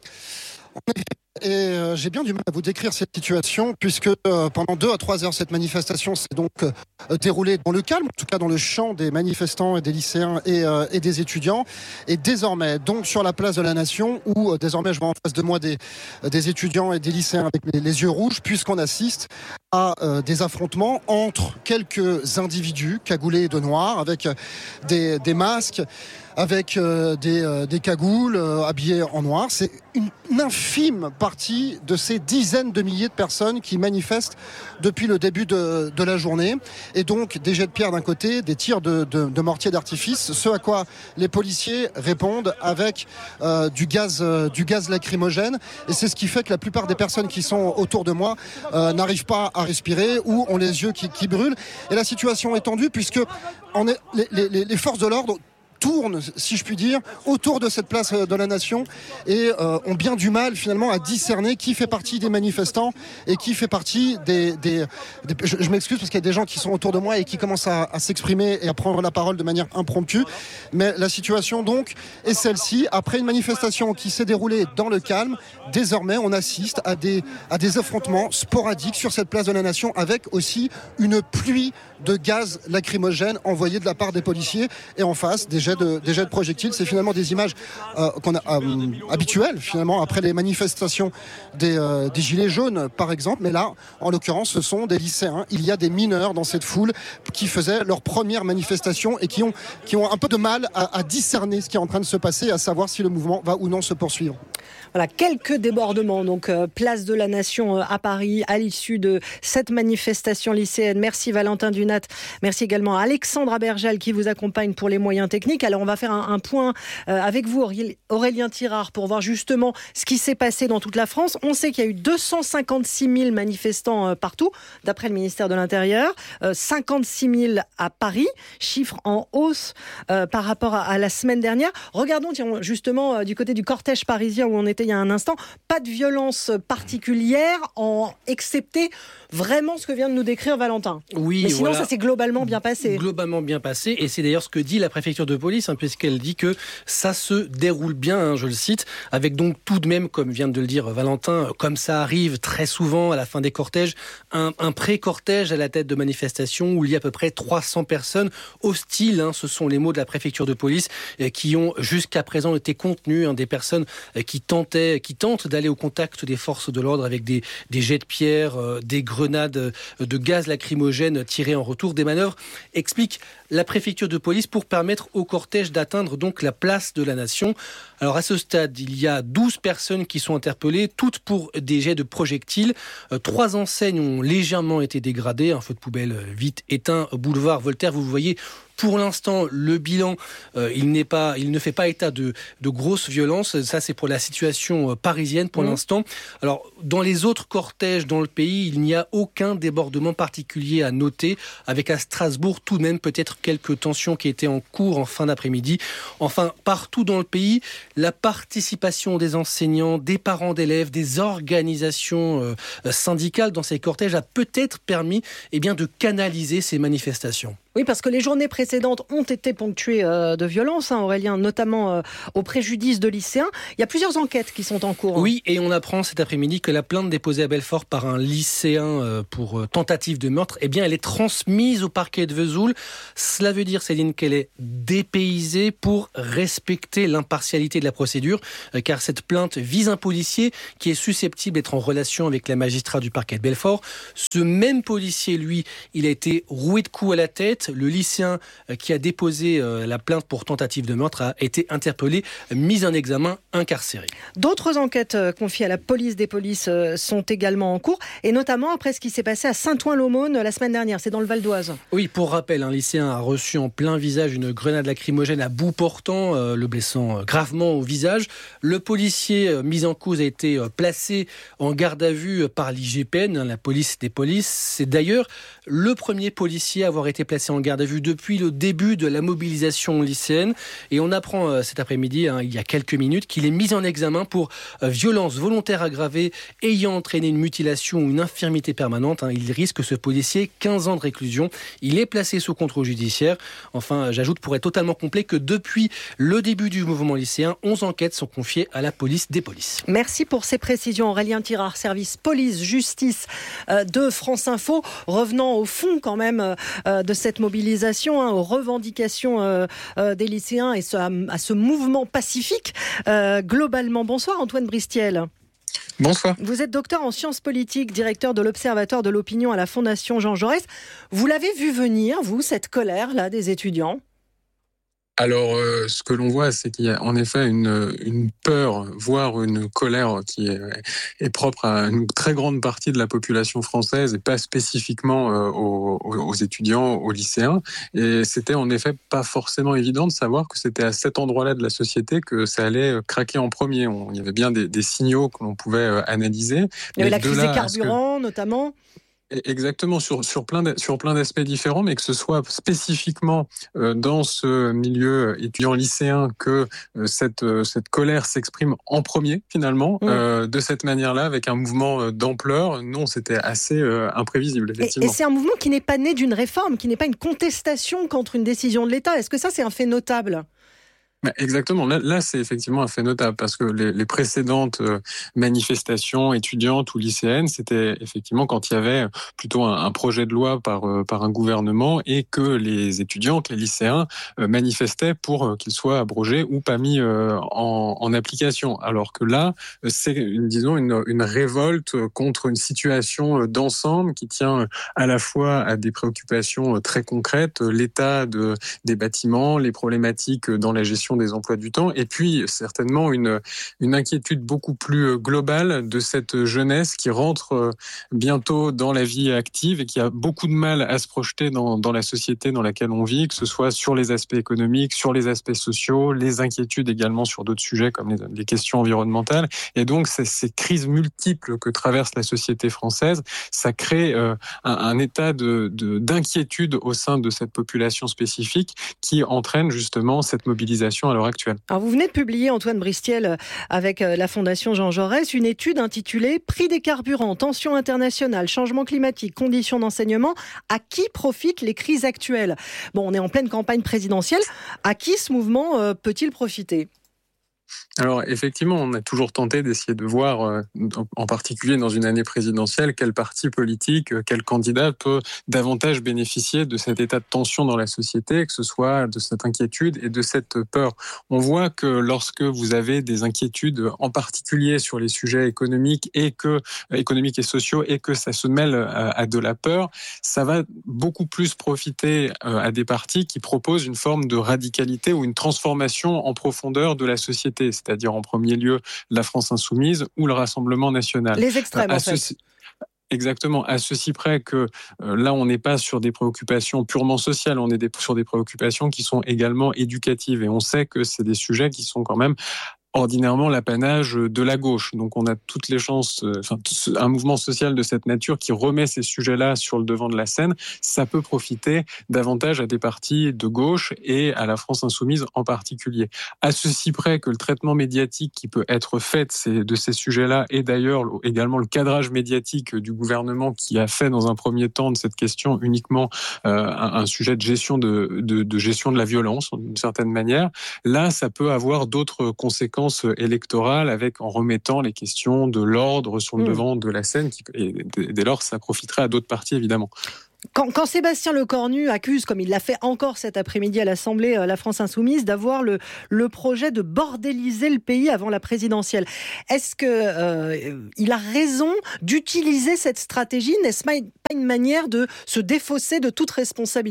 S1: Et euh, j'ai bien du mal à vous décrire cette situation puisque euh, pendant deux à trois heures cette manifestation s'est donc euh, déroulée dans le calme, en tout cas dans le champ des manifestants et des lycéens et, euh, et des étudiants. Et désormais donc sur la place de la Nation où euh, désormais je vois en face de moi des, des étudiants et des lycéens avec les, les yeux rouges puisqu'on assiste à euh, des affrontements entre quelques individus cagoulés de noir avec euh, des, des masques, avec euh, des, euh, des cagoules euh, habillées en noir. C'est une, une infime partie de ces dizaines de milliers de personnes qui manifestent depuis le début de, de la journée. Et donc des jets de pierre d'un côté, des tirs de, de, de mortier d'artifice, ce à quoi les policiers répondent avec euh, du, gaz, euh, du gaz lacrymogène. Et c'est ce qui fait que la plupart des personnes qui sont autour de moi euh, n'arrivent pas à respirer ou ont les yeux qui, qui brûlent. Et la situation est tendue puisque on est, les, les, les forces de l'ordre tournent, si je puis dire, autour de cette place de la Nation et euh, ont bien du mal finalement à discerner qui fait partie des manifestants et qui fait partie des... des, des je, je m'excuse parce qu'il y a des gens qui sont autour de moi et qui commencent à, à s'exprimer et à prendre la parole de manière impromptue, mais la situation donc est celle-ci. Après une manifestation qui s'est déroulée dans le calme, désormais on assiste à des, à des affrontements sporadiques sur cette place de la Nation avec aussi une pluie de gaz lacrymogène envoyé de la part des policiers et en face des De, des jets de projectiles. C'est finalement des images euh, qu'on a, euh, habituelles finalement après les manifestations des, euh, des gilets jaunes par exemple, mais là en l'occurrence ce sont des lycéens. Il y a des mineurs dans cette foule qui faisaient leur première manifestation et qui ont, qui ont un peu de mal à, à discerner ce qui est en train de se passer, à savoir si le mouvement va ou non se poursuivre.
S4: Voilà, quelques débordements, donc euh, place de la Nation euh, à Paris à l'issue de cette manifestation lycéenne. Merci Valentin Dunat, merci également à Alexandre Abergel qui vous accompagne pour les moyens techniques. Alors on va faire un, un point euh, avec vous Aurélien Tirard pour voir justement ce qui s'est passé dans toute la France. On sait qu'il y a eu deux cent cinquante-six mille manifestants euh, partout, d'après le ministère de l'Intérieur, euh, cinquante-six mille à Paris, chiffre en hausse euh, par rapport à, à la semaine dernière. Regardons tiens, justement euh, du côté du cortège parisien où on était il y a un instant, pas de violence particulière, en excepté vraiment ce que vient de nous décrire Valentin.
S3: Oui,
S4: mais sinon
S3: voilà.
S4: Ça s'est globalement bien passé.
S3: Globalement bien passé, et c'est d'ailleurs ce que dit la préfecture de police, hein, puisqu'elle dit que ça se déroule bien, hein, je le cite, avec donc tout de même, comme vient de le dire Valentin, comme ça arrive très souvent à la fin des cortèges, un, un pré-cortège à la tête de manifestations où il y a à peu près trois cents personnes hostiles, hein, ce sont les mots de la préfecture de police, euh, qui ont jusqu'à présent été contenues, hein, des personnes euh, qui tentent qui tentent d'aller au contact des forces de l'ordre avec des, des jets de pierre, euh, des grenades de gaz lacrymogène tirées en retour. Des manœuvres, explique la préfecture de police pour permettre au cortège d'atteindre donc la place de la Nation. Alors à ce stade, il y a douze personnes qui sont interpellées, toutes pour des jets de projectiles. Euh, trois enseignes ont légèrement été dégradées, un feu de poubelle vite éteint, boulevard Voltaire, vous voyez. Pour l'instant, le bilan, euh, il n'est pas, il ne fait pas état de, de grosses violences. Ça, c'est pour la situation euh, parisienne pour mmh. l'instant. Alors, dans les autres cortèges dans le pays, il n'y a aucun débordement particulier à noter. Avec à Strasbourg, tout de même, peut-être quelques tensions qui étaient en cours en fin d'après-midi. Enfin, partout dans le pays, la participation des enseignants, des parents d'élèves, des organisations euh, syndicales dans ces cortèges a peut-être permis, eh bien, de canaliser ces manifestations.
S4: Oui, parce que les journées précédentes ont été ponctuées euh, de violences, hein, Aurélien, notamment euh, au préjudice de lycéens. Il y a plusieurs enquêtes qui sont en cours. Hein.
S3: Oui, et on apprend cet après-midi que la plainte déposée à Belfort par un lycéen euh, pour euh, tentative de meurtre, eh bien, elle est transmise au parquet de Vesoul. Cela veut dire, Céline, qu'elle est dépaysée pour respecter l'impartialité de la procédure, euh, car cette plainte vise un policier qui est susceptible d'être en relation avec la magistrat du parquet de Belfort. Ce même policier, lui, il a été roué de coups à la tête. Le lycéen qui a déposé la plainte pour tentative de meurtre a été interpellé, mis en examen, incarcéré.
S4: D'autres enquêtes confiées à la police des polices sont également en cours, et notamment après ce qui s'est passé à Saint-Ouen-l'Aumône la semaine dernière, c'est dans le Val d'Oise.
S3: Oui, pour rappel, un lycéen a reçu en plein visage une grenade lacrymogène à bout portant, euh, le blessant gravement au visage. Le policier euh, mis en cause a été euh, placé en garde à vue par l'I G P N, hein, la police des polices. C'est d'ailleurs le premier policier à avoir été placé en garde à vue depuis le début de la mobilisation lycéenne. Et on apprend euh, cet après-midi, hein, il y a quelques minutes, qu'il est mis en examen pour euh, violence volontaire aggravée ayant entraîné une mutilation ou une infirmité permanente. Hein. Il risque, ce policier, quinze ans de réclusion. Il est placé sous contrôle judiciaire. Enfin, j'ajoute pour être totalement complet que depuis le début du mouvement lycéen, onze enquêtes sont confiées à la police des polices.
S4: Merci pour ces précisions, Aurélien Tirard, service police-justice euh, de France Info. Revenant au fond quand même euh, de cette mobilisation, hein, aux revendications euh, euh, des lycéens et ce, à, à ce mouvement pacifique. Euh, globalement, bonsoir Antoine Bristiel.
S5: Bonsoir.
S4: Vous êtes docteur en sciences politiques, directeur de l'Observatoire de l'opinion à la Fondation Jean Jaurès. Vous l'avez vu venir, vous, cette colère-là des étudiants ?
S5: Alors, euh, ce que l'on voit, c'est qu'il y a en effet une, une peur, voire une colère qui est, est propre à une très grande partie de la population française et pas spécifiquement euh, aux, aux étudiants, aux lycéens. Et c'était en effet pas forcément évident de savoir que c'était à cet endroit-là de la société que ça allait craquer en premier. On, il y avait bien des, des signaux que l'on pouvait euh, analyser.
S4: Il y avait la crise des carburants, que... notamment.
S5: Exactement, sur, sur, plein de, sur plein d'aspects différents, mais que ce soit spécifiquement euh, dans ce milieu étudiant lycéen que euh, cette, euh, cette colère s'exprime en premier, finalement, mmh. euh, de cette manière-là, avec un mouvement d'ampleur. Non, c'était assez euh, imprévisible, effectivement.
S4: Et, et c'est un mouvement qui n'est pas né d'une réforme, qui n'est pas une contestation contre une décision de l'État. Est-ce que ça, c'est un fait notable ?
S5: Exactement. Là, là, c'est effectivement un fait notable parce que les, les précédentes euh, manifestations étudiantes ou lycéennes, c'était effectivement quand il y avait plutôt un, un projet de loi par euh, par un gouvernement et que les étudiants, que les lycéens euh, manifestaient pour euh, qu'il soit abrogé ou pas mis euh, en, en application. Alors que là, c'est une, disons une, une révolte contre une situation d'ensemble qui tient à la fois à des préoccupations très concrètes, l'état de des bâtiments, les problématiques dans la gestion des emplois du temps, et puis certainement une, une inquiétude beaucoup plus globale de cette jeunesse qui rentre bientôt dans la vie active et qui a beaucoup de mal à se projeter dans, dans la société dans laquelle on vit, que ce soit sur les aspects économiques, sur les aspects sociaux, les inquiétudes également sur d'autres sujets comme les, les questions environnementales. Et donc ces, ces crises multiples que traverse la société française, ça crée euh, un, un état de, de, d'inquiétude au sein de cette population spécifique qui entraîne justement cette mobilisation à l'heure actuelle.
S4: Alors vous venez de publier, Antoine Bristiel, avec la Fondation Jean Jaurès, une étude intitulée « Prix des carburants, tensions internationales, changement climatique, conditions d'enseignement, à qui profitent les crises actuelles ?» Bon, on est en pleine campagne présidentielle. À qui ce mouvement euh, peut-il profiter ?
S5: Alors effectivement, on a toujours tenté d'essayer de voir, euh, en particulier dans une année présidentielle, quel parti politique, euh, quel candidat peut davantage bénéficier de cet état de tension dans la société, que ce soit de cette inquiétude et de cette peur. On voit que lorsque vous avez des inquiétudes, en particulier sur les sujets économiques et que économiques et sociaux, et que ça se mêle à, à de la peur, ça va beaucoup plus profiter euh, à des partis qui proposent une forme de radicalité ou une transformation en profondeur de la société. C'est-à-dire en premier lieu la France Insoumise ou le Rassemblement National.
S4: Les extrêmes,
S5: à
S4: en
S5: ce...
S4: fait.
S5: Exactement, à ceci près que euh, là, on n'est pas sur des préoccupations purement sociales, on est des, sur des préoccupations qui sont également éducatives. Et on sait que c'est des sujets qui sont quand même ordinairement l'apanage de la gauche. Donc on a toutes les chances, euh, enfin, un mouvement social de cette nature qui remet ces sujets-là sur le devant de la scène, ça peut profiter davantage à des partis de gauche et à la France Insoumise en particulier. À ceci près que le traitement médiatique qui peut être fait de ces sujets-là, et d'ailleurs également le cadrage médiatique du gouvernement qui a fait dans un premier temps de cette question uniquement euh, un, un sujet de gestion de, de, de gestion de la violence d'une certaine manière, là ça peut avoir d'autres conséquences électorale avec en remettant les questions de l'ordre sur le mmh. devant de la scène qui, et dès lors ça profiterait à d'autres partis évidemment.
S4: Quand, quand Sébastien Lecornu accuse, comme il l'a fait encore cet après-midi à l'Assemblée, la France Insoumise, d'avoir le, le projet de bordéliser le pays avant la présidentielle, est-ce qu'il euh, a raison d'utiliser cette stratégie ? N'est-ce pas une manière de se défausser de toute responsabilité ?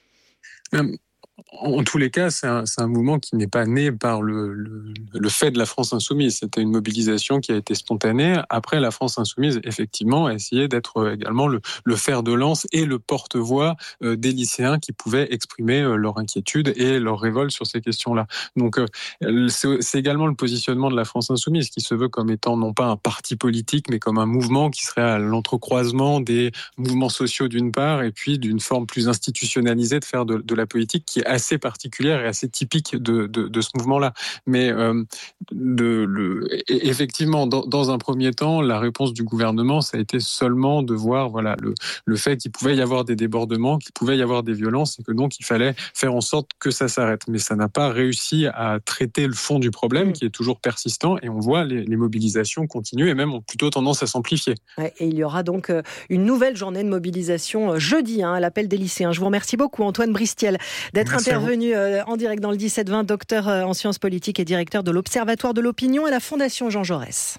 S5: Hum. En tous les cas, c'est un, c'est un mouvement qui n'est pas né par le, le, le fait de la France Insoumise. C'était une mobilisation qui a été spontanée. Après, la France Insoumise, effectivement, a essayé d'être également le, le fer de lance et le porte-voix euh, des lycéens qui pouvaient exprimer euh, leur inquiétude et leur révolte sur ces questions-là. Donc, euh, c'est, c'est également le positionnement de la France Insoumise qui se veut comme étant non pas un parti politique, mais comme un mouvement qui serait à l'entrecroisement des mouvements sociaux d'une part et puis d'une forme plus institutionnalisée de faire de, de la politique qui est assez particulière et assez typique de, de, de ce mouvement-là. Mais euh, le, le, effectivement, dans, dans un premier temps, la réponse du gouvernement, ça a été seulement de voir voilà, le, le fait qu'il pouvait y avoir des débordements, qu'il pouvait y avoir des violences et que donc il fallait faire en sorte que ça s'arrête. Mais ça n'a pas réussi à traiter le fond du problème mmh. qui est toujours persistant et on voit les, les mobilisations continuer et même ont plutôt tendance à s'amplifier.
S4: Ouais, et il y aura donc une nouvelle journée de mobilisation jeudi hein, à l'appel des lycéens. Je vous remercie beaucoup Antoine Bristiel d'être Merci intervenu en direct dans le dix-sept vingt, docteur en sciences politiques et directeur de l'Observatoire de l'opinion à la Fondation Jean Jaurès.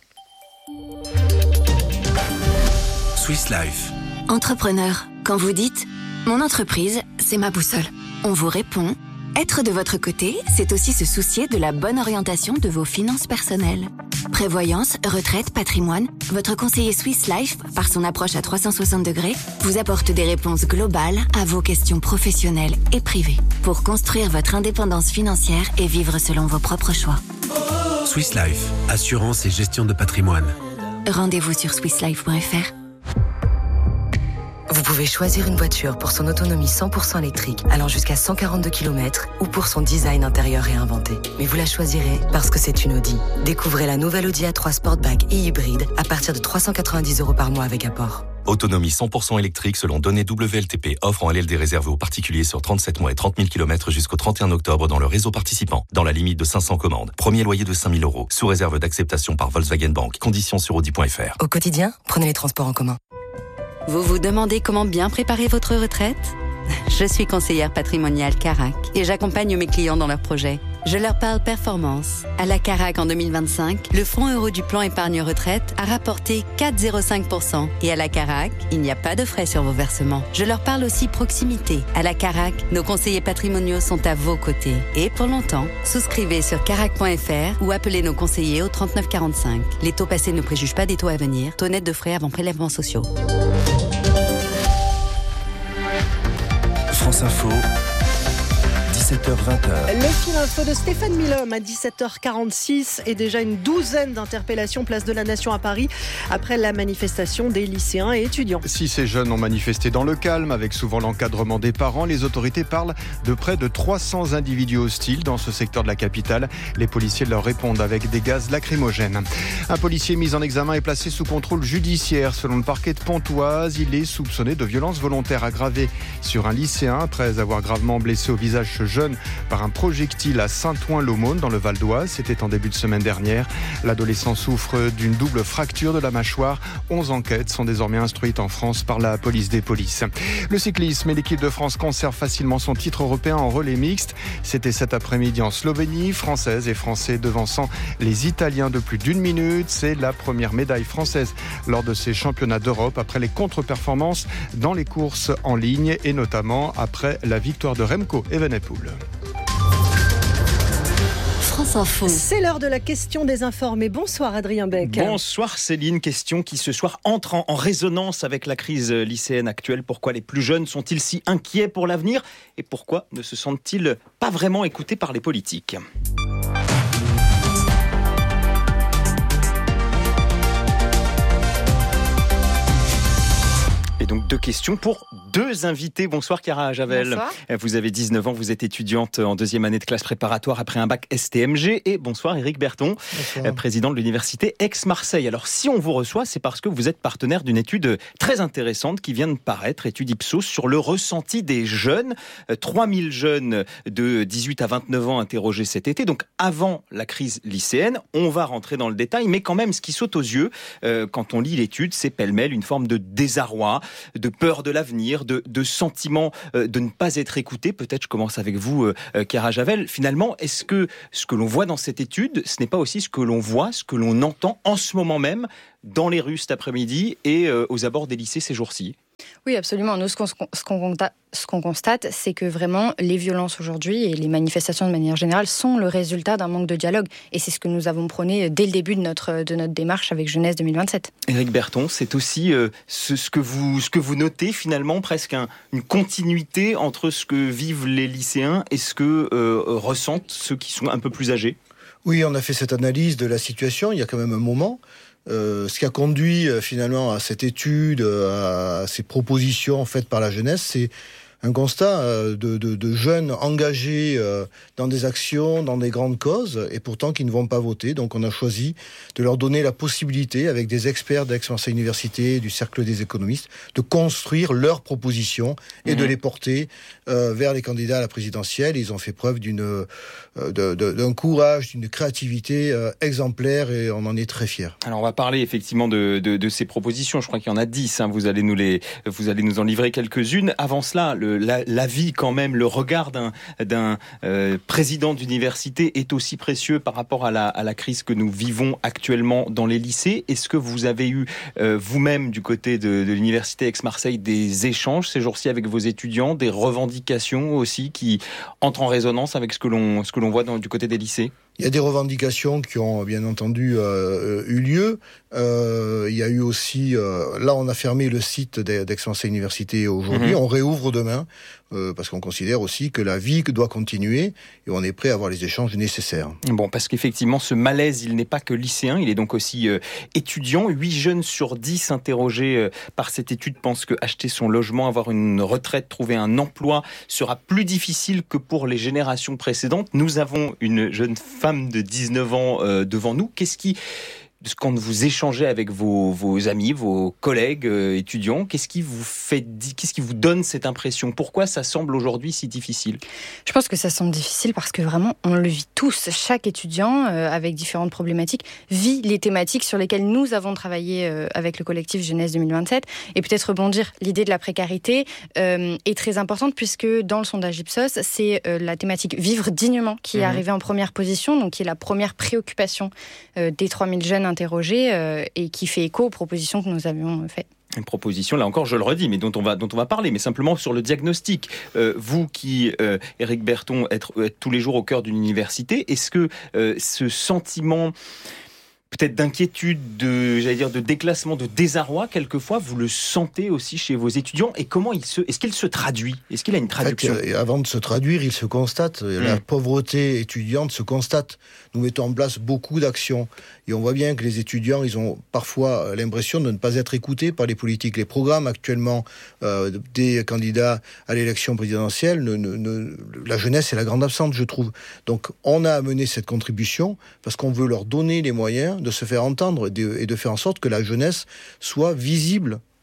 S8: Swiss Life.
S9: Entrepreneur, quand vous dites « Mon entreprise, c'est ma boussole », on vous répond « Être de votre côté, c'est aussi se soucier de la bonne orientation de vos finances personnelles. » Prévoyance, retraite, patrimoine, votre conseiller Swiss Life, par son approche à trois cent soixante degrés, vous apporte des réponses globales à vos questions professionnelles et privées pour construire votre indépendance financière et vivre selon vos propres choix.
S8: Swiss Life, assurance et gestion de patrimoine.
S9: Rendez-vous sur swiss life point f r.
S10: Vous pouvez choisir une voiture pour son autonomie cent pour cent électrique allant jusqu'à cent quarante-deux kilomètres ou pour son design intérieur réinventé. Mais vous la choisirez parce que c'est une Audi. Découvrez la nouvelle Audi A trois Sportback et hybride à partir de trois cent quatre-vingt-dix euros par mois avec apport.
S13: Autonomie cent pour cent électrique selon données W L T P. Offre en L L D réservée aux particuliers sur trente-sept mois et trente mille kilomètres jusqu'au trente et un octobre dans le réseau participant. Dans la limite de cinq cents commandes. Premier loyer de cinq mille euros. Sous réserve d'acceptation par Volkswagen Bank. Conditions sur audi point f r.
S10: Au quotidien, prenez les transports en commun.
S18: Vous vous demandez comment bien préparer votre retraite ? Je suis conseillère patrimoniale Carac et j'accompagne mes clients dans leurs projets. Je leur parle performance. À la Carac en deux mille vingt-cinq, le fonds euro du plan épargne retraite a rapporté quatre virgule zéro cinq pour cent. Et à la Carac, il n'y a pas de frais sur vos versements. Je leur parle aussi proximité. À la Carac, nos conseillers patrimoniaux sont à vos côtés. Et pour longtemps, souscrivez sur carac point f r ou appelez nos conseillers au trente-neuf quarante-cinq. Les taux passés ne préjugent pas des taux à venir. Taux net de frais avant prélèvements sociaux.
S8: France Info, dix-sept heures vingt.
S4: Le fil info de Stéphane Milhomme à dix-sept heures quarante-six et déjà une douzaine d'interpellations place de la Nation à Paris après la manifestation des lycéens et étudiants.
S2: Si ces jeunes ont manifesté dans le calme, avec souvent l'encadrement des parents, les autorités parlent de près de trois cents individus hostiles dans ce secteur de la capitale. Les policiers leur répondent avec des gaz lacrymogènes. Un policier mis en examen est placé sous contrôle judiciaire. Selon le parquet de Pontoise, il est soupçonné de violences volontaires aggravées sur un lycéen après avoir gravement blessé au visage ce jeune par un projectile à Saint-Ouen-l'Aumône dans le Val d'Oise. C'était en début de semaine dernière. L'adolescent souffre d'une double fracture de la mâchoire. onze enquêtes sont désormais instruites en France par la police des polices. Le cyclisme et l'équipe de France conservent facilement son titre européen en relais mixte. C'était cet après-midi en Slovénie. Françaises et Français devançant les Italiens de plus d'une minute. C'est la première médaille française lors de ces championnats d'Europe après les contre-performances dans les courses en ligne et notamment après la victoire de Remco Evenepoel.
S4: France Info. C'est l'heure de la question des informés. Bonsoir Adrien Beck.
S11: Bonsoir Céline. Question qui ce soir entre en, en résonance avec la crise lycéenne actuelle. Pourquoi les plus jeunes sont-ils si inquiets pour l'avenir et pourquoi ne se sentent-ils pas vraiment écoutés par les politiques ? Et donc deux questions pour deux invités. Bonsoir Chiara Javel.
S12: Bonsoir.
S11: Vous avez dix-neuf ans, vous êtes étudiante en deuxième année de classe préparatoire après un bac S T M G. Et bonsoir Éric Berton, bonsoir. Président de l'université Aix-Marseille. Alors si on vous reçoit, c'est parce que vous êtes partenaire d'une étude très intéressante qui vient de paraître, étude Ipsos, sur le ressenti des jeunes. trois mille jeunes de dix-huit à vingt-neuf ans interrogés cet été, donc avant la crise lycéenne. On va rentrer dans le détail, mais quand même ce qui saute aux yeux euh, quand on lit l'étude, c'est pêle-mêle une forme de désarroi, de peur de l'avenir, de, de sentiment euh, de ne pas être écouté. Peut-être je commence avec vous, euh, Chiara Javel. Finalement, est-ce que ce que l'on voit dans cette étude, ce n'est pas aussi ce que l'on voit, ce que l'on entend en ce moment même dans les rues cet après-midi et euh, aux abords des lycées ces jours-ci ?
S12: Oui, absolument. Nous, ce qu'on, ce qu'on, ce qu'on constate, c'est que vraiment, les violences aujourd'hui et les manifestations de manière générale sont le résultat d'un manque de dialogue. Et c'est ce que nous avons prôné dès le début de notre, de notre démarche avec Jeunesse deux mille vingt-sept.
S11: Éric Berton, c'est aussi euh, ce, ce, que vous, ce que vous notez finalement, presque un, une continuité entre ce que vivent les lycéens et ce que euh, ressentent ceux qui sont un peu plus âgés ?
S14: Oui, on a fait cette analyse de la situation il y a quand même un moment. Euh, ce qui a conduit euh, finalement à cette étude, euh, à ces propositions faites par la jeunesse, c'est un constat euh, de, de, de jeunes engagés euh, dans des actions, dans des grandes causes, et pourtant qui ne vont pas voter. Donc on a choisi de leur donner la possibilité, avec des experts d'Aix-Marseille Université, du Cercle des économistes, de construire leurs propositions et mmh. de les porter euh, vers les candidats à la présidentielle. Ils ont fait preuve d'une, euh, de, de, d'un courage, d'une créativité euh, exemplaire, et on en est très fiers.
S11: Alors on va parler effectivement de, de, de ces propositions. Je crois qu'il y en a dix. Hein. Vous allez nous les, vous allez nous en livrer quelques-unes. Avant cela, le La, la vie quand même, le regard d'un, d'un euh, président d'université est aussi précieux par rapport à la, à la crise que nous vivons actuellement dans les lycées. Est-ce que vous avez eu euh, vous-même du côté de, de l'université Aix-Marseille des échanges ces jours-ci avec vos étudiants, des revendications aussi qui entrent en résonance avec ce que l'on, ce que l'on voit dans, du côté des lycées ?
S14: Il y a des revendications qui ont bien entendu euh, eu lieu. Euh, il y a eu aussi... Euh, là, on a fermé le site d'Aix-Marseille Université aujourd'hui. Mmh. On réouvre demain euh, parce qu'on considère aussi que la vie doit continuer et on est prêt à avoir les échanges nécessaires.
S11: Bon, parce qu'effectivement, ce malaise, il n'est pas que lycéen, il est donc aussi euh, étudiant. huit jeunes sur dix interrogés euh, par cette étude pensent que acheter son logement, avoir une retraite, trouver un emploi sera plus difficile que pour les générations précédentes. Nous avons une jeune femme de dix-neuf ans euh, devant nous. Qu'est-ce qui... Quand vous échangez avec vos, vos amis, vos collègues euh, étudiants, qu'est-ce qui vous fait, qu'est-ce qui vous donne cette impression ? Pourquoi ça semble aujourd'hui si difficile ?
S12: Je pense que ça semble difficile parce que vraiment, on le vit tous. Chaque étudiant, euh, avec différentes problématiques, vit les thématiques sur lesquelles nous avons travaillé euh, avec le collectif Jeunesse deux mille vingt-sept. Et peut-être rebondir, l'idée de la précarité euh, est très importante puisque dans le sondage Ipsos, c'est euh, la thématique vivre dignement qui mmh. est arrivée en première position, donc qui est la première préoccupation euh, des trois mille jeunes interrogé euh, et qui fait écho aux propositions que nous avions faites.
S11: Une proposition, là encore, je le redis, mais dont on va, dont on va parler, mais simplement sur le diagnostic. Euh, vous qui, euh, Éric Berton, êtes, êtes tous les jours au cœur d'une université, est-ce que euh, ce sentiment... peut-être d'inquiétude, de, j'allais dire, de déclassement, de désarroi, quelquefois, vous le sentez aussi chez vos étudiants. Et comment il se, est-ce qu'il se traduit ? Est-ce qu'il a une traduction ?
S14: En fait, avant de se traduire, il se constate. Mmh. La pauvreté étudiante se constate. Nous mettons en place beaucoup d'actions. Et on voit bien que les étudiants, ils ont parfois l'impression de ne pas être écoutés par les politiques. Les programmes actuellement euh, des candidats à l'élection présidentielle, ne, ne, ne, la jeunesse est la grande absente, je trouve. Donc, on a amené cette contribution parce qu'on veut leur donner les moyens de se faire entendre et de faire en sorte que la jeunesse soit visible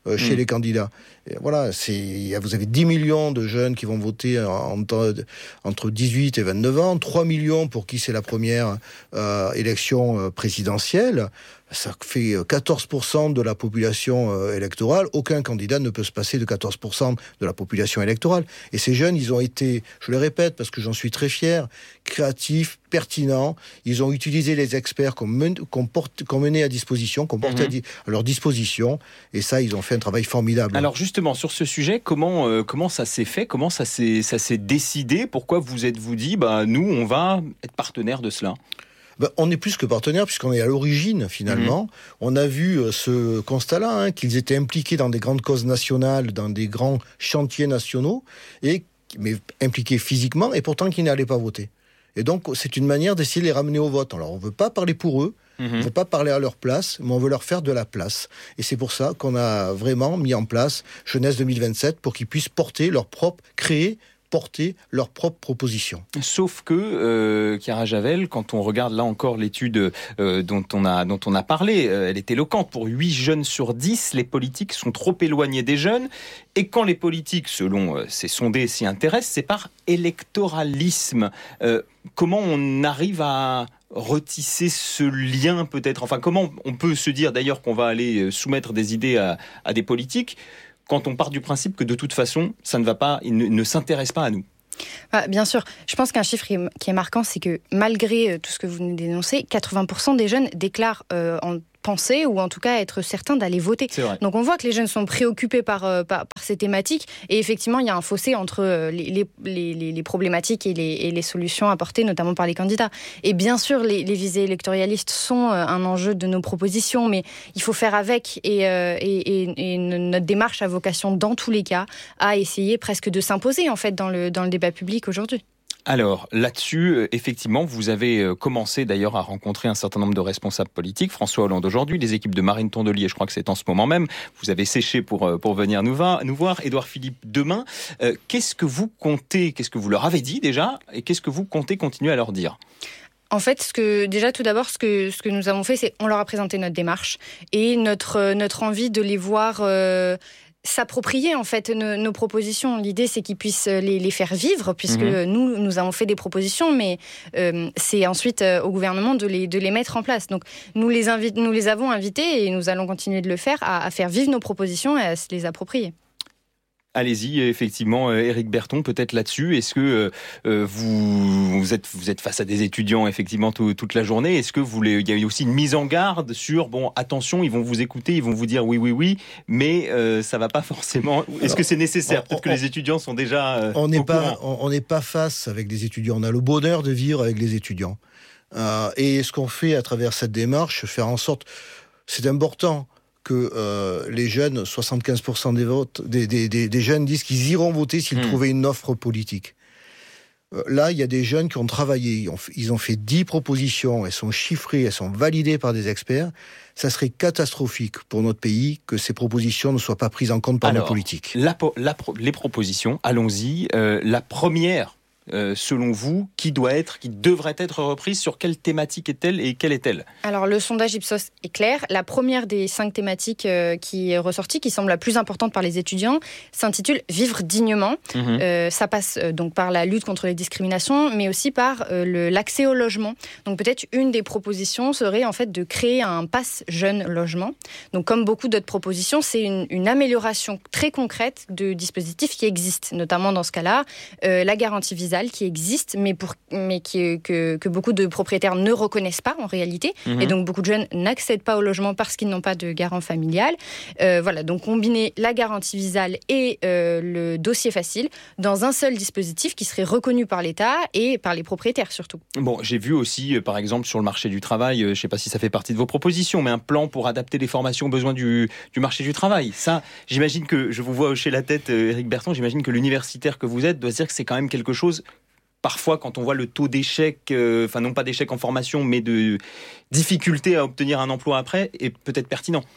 S14: euh, chez
S11: mmh.
S14: les candidats. Et voilà, c'est, vous avez dix millions de jeunes qui vont voter entre, entre dix-huit et vingt-neuf ans, trois millions pour qui c'est la première euh, élection présidentielle. Ça fait quatorze pour cent de la population euh, électorale. Aucun candidat ne peut se passer de quatorze pour cent de la population électorale. Et ces jeunes, ils ont été, je le répète parce que j'en suis très fier, créatifs, pertinents. Ils ont utilisé les experts qu'on, men- qu'on, porte, qu'on menait à disposition, qu'on portait mmh. à, di- à leur disposition. Et ça, ils ont fait un travail formidable.
S11: Alors justement, sur ce sujet, comment, euh, comment ça s'est fait ? Comment ça s'est, ça s'est décidé ? Pourquoi vous êtes-vous dit, bah, nous, on va être partenaire de cela ?
S14: Ben, on est plus que partenaires puisqu'on est à l'origine finalement. Mmh. On a vu euh, ce constat-là, hein, qu'ils étaient impliqués dans des grandes causes nationales, dans des grands chantiers nationaux, et, mais impliqués physiquement, et pourtant qu'ils n'allaient pas voter. Et donc c'est une manière d'essayer de les ramener au vote. Alors on ne veut pas parler pour eux, mmh. on ne veut pas parler à leur place, mais on veut leur faire de la place. Et c'est pour ça qu'on a vraiment mis en place Jeunesse deux mille vingt-sept pour qu'ils puissent porter leur propre, créer porter leurs propres propositions.
S11: Sauf que, euh, Chiara Javel, quand on regarde là encore l'étude euh, dont, on a, dont on a parlé, euh, elle est éloquente. Pour huit jeunes sur dix, les politiques sont trop éloignés des jeunes. Et quand les politiques, selon euh, ces sondés, s'y intéressent, c'est par électoralisme. Euh, comment on arrive à retisser ce lien peut-être ? Enfin, comment on peut se dire d'ailleurs qu'on va aller soumettre des idées à, à des politiques quand on part du principe que de toute façon, ça ne va pas, il ne, ne s'intéresse pas à nous.
S12: Ah, bien sûr. Je pense qu'un chiffre qui est marquant, c'est que malgré tout ce que vous venez d'énoncer, quatre-vingts pour cent des jeunes déclarent euh, en penser ou en tout cas être certains d'aller voter. Donc on voit que les jeunes sont préoccupés par, euh, par, par ces thématiques et effectivement il y a un fossé entre euh, les, les, les, les problématiques et les, et les solutions apportées notamment par les candidats. Et bien sûr les, les visées électoralistes sont euh, un enjeu de nos propositions, mais il faut faire avec et, euh, et, et, et notre démarche a vocation dans tous les cas à essayer presque de s'imposer en fait dans le, dans le débat public aujourd'hui.
S11: Alors, là-dessus, effectivement, vous avez commencé d'ailleurs à rencontrer un certain nombre de responsables politiques. François Hollande aujourd'hui, les équipes de Marine Tondelier, je crois que c'est en ce moment même. Vous avez séché pour, pour venir nous, va, nous voir. Édouard Philippe, demain, euh, qu'est-ce que vous comptez, qu'est-ce que vous leur avez dit déjà, et qu'est-ce que vous comptez continuer à leur dire ?
S12: En fait, ce que, déjà, tout d'abord, ce que, ce que nous avons fait, c'est on leur a présenté notre démarche et notre, notre envie de les voir... Euh, s'approprier en fait nos, nos propositions. L'idée c'est qu'ils puissent les, les faire vivre puisque mmh. nous, nous avons fait des propositions mais euh, c'est ensuite euh, au gouvernement de les, de les mettre en place. Donc nous les, invi- nous les avons invités et nous allons continuer de le faire à, à faire vivre nos propositions et à se les approprier.
S11: Allez-y, effectivement, Éric Berton, peut-être là-dessus. Est-ce que euh, vous, vous, êtes, vous êtes face à des étudiants, effectivement, tout, toute la journée. Est-ce que vous voulez, il y a eu aussi une mise en garde sur, bon, attention, ils vont vous écouter, ils vont vous dire oui, oui, oui, mais euh, ça va pas forcément... Est-ce Alors, que c'est nécessaire ? Peut-être on, que les étudiants sont déjà euh,
S14: on n'est
S11: au
S14: pas,
S11: courant.
S14: On n'est pas face avec des étudiants. On a le bonheur de vivre avec les étudiants. Euh, et ce qu'on fait à travers cette démarche, faire en sorte... C'est important que euh, les jeunes, soixante-quinze pour cent des, votes, des, des, des, des jeunes disent qu'ils iront voter s'ils mmh. trouvaient une offre politique. Euh, là, il y a des jeunes qui ont travaillé, ils ont, ils ont fait dix propositions, elles sont chiffrées, elles sont validées par des experts. Ça serait catastrophique pour notre pays que ces propositions ne soient pas prises en compte par
S11: Alors,
S14: nos politiques.
S11: La, la, les propositions, allons-y. Euh, la première... Euh, selon vous, qui doit être, qui devrait être reprise, sur quelle thématique est-elle et quelle est-elle ?
S12: Alors le sondage Ipsos est clair. La première des cinq thématiques euh, qui est ressortie, qui semble la plus importante par les étudiants, s'intitule « Vivre dignement mmh. ». Euh, ça passe euh, donc par la lutte contre les discriminations, mais aussi par euh, le, l'accès au logement. Donc peut-être une des propositions serait en fait de créer un pass jeune logement. Donc comme beaucoup d'autres propositions, c'est une, une amélioration très concrète de dispositifs qui existent, notamment dans ce cas-là, euh, la garantie visa qui existe, mais, pour, mais qui, que, que beaucoup de propriétaires ne reconnaissent pas en réalité. Mmh. Et donc, beaucoup de jeunes n'accèdent pas au logement parce qu'ils n'ont pas de garant familial. Euh, voilà, donc combiner la garantie visale et euh, le dossier facile dans un seul dispositif qui serait reconnu par l'État et par les propriétaires surtout.
S11: Bon, j'ai vu aussi, euh, par exemple, sur le marché du travail, euh, je ne sais pas si ça fait partie de vos propositions, mais un plan pour adapter les formations aux besoins du, du marché du travail. Ça, j'imagine que, je vous vois hocher la tête, euh, Éric Berton, j'imagine que l'universitaire que vous êtes doit se dire que c'est quand même quelque chose. Parfois, quand on voit le taux d'échec, euh, enfin non pas d'échec en formation, mais de difficulté à obtenir un emploi après, est peut-être pertinent.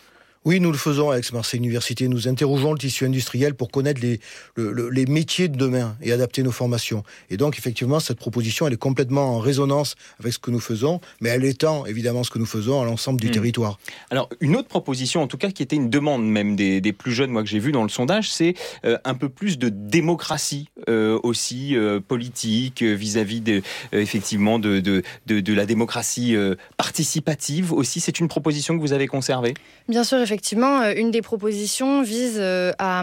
S14: Oui, nous le faisons avec Aix-Marseille Université. Nous interrogeons le tissu industriel pour connaître les, le, le, les métiers de demain et adapter nos formations. Et donc, effectivement, cette proposition, elle est complètement en résonance avec ce que nous faisons, mais elle étend évidemment ce que nous faisons à l'ensemble du mmh. territoire.
S11: Alors, une autre proposition, en tout cas, qui était une demande même des, des plus jeunes, moi, que j'ai vu dans le sondage, c'est euh, un peu plus de démocratie euh, aussi euh, politique euh, vis-à-vis de, euh, effectivement, de, de, de, de la démocratie euh, participative aussi. C'est une proposition que vous avez conservée ?
S12: Bien sûr, effectivement. Effectivement, une des propositions vise à,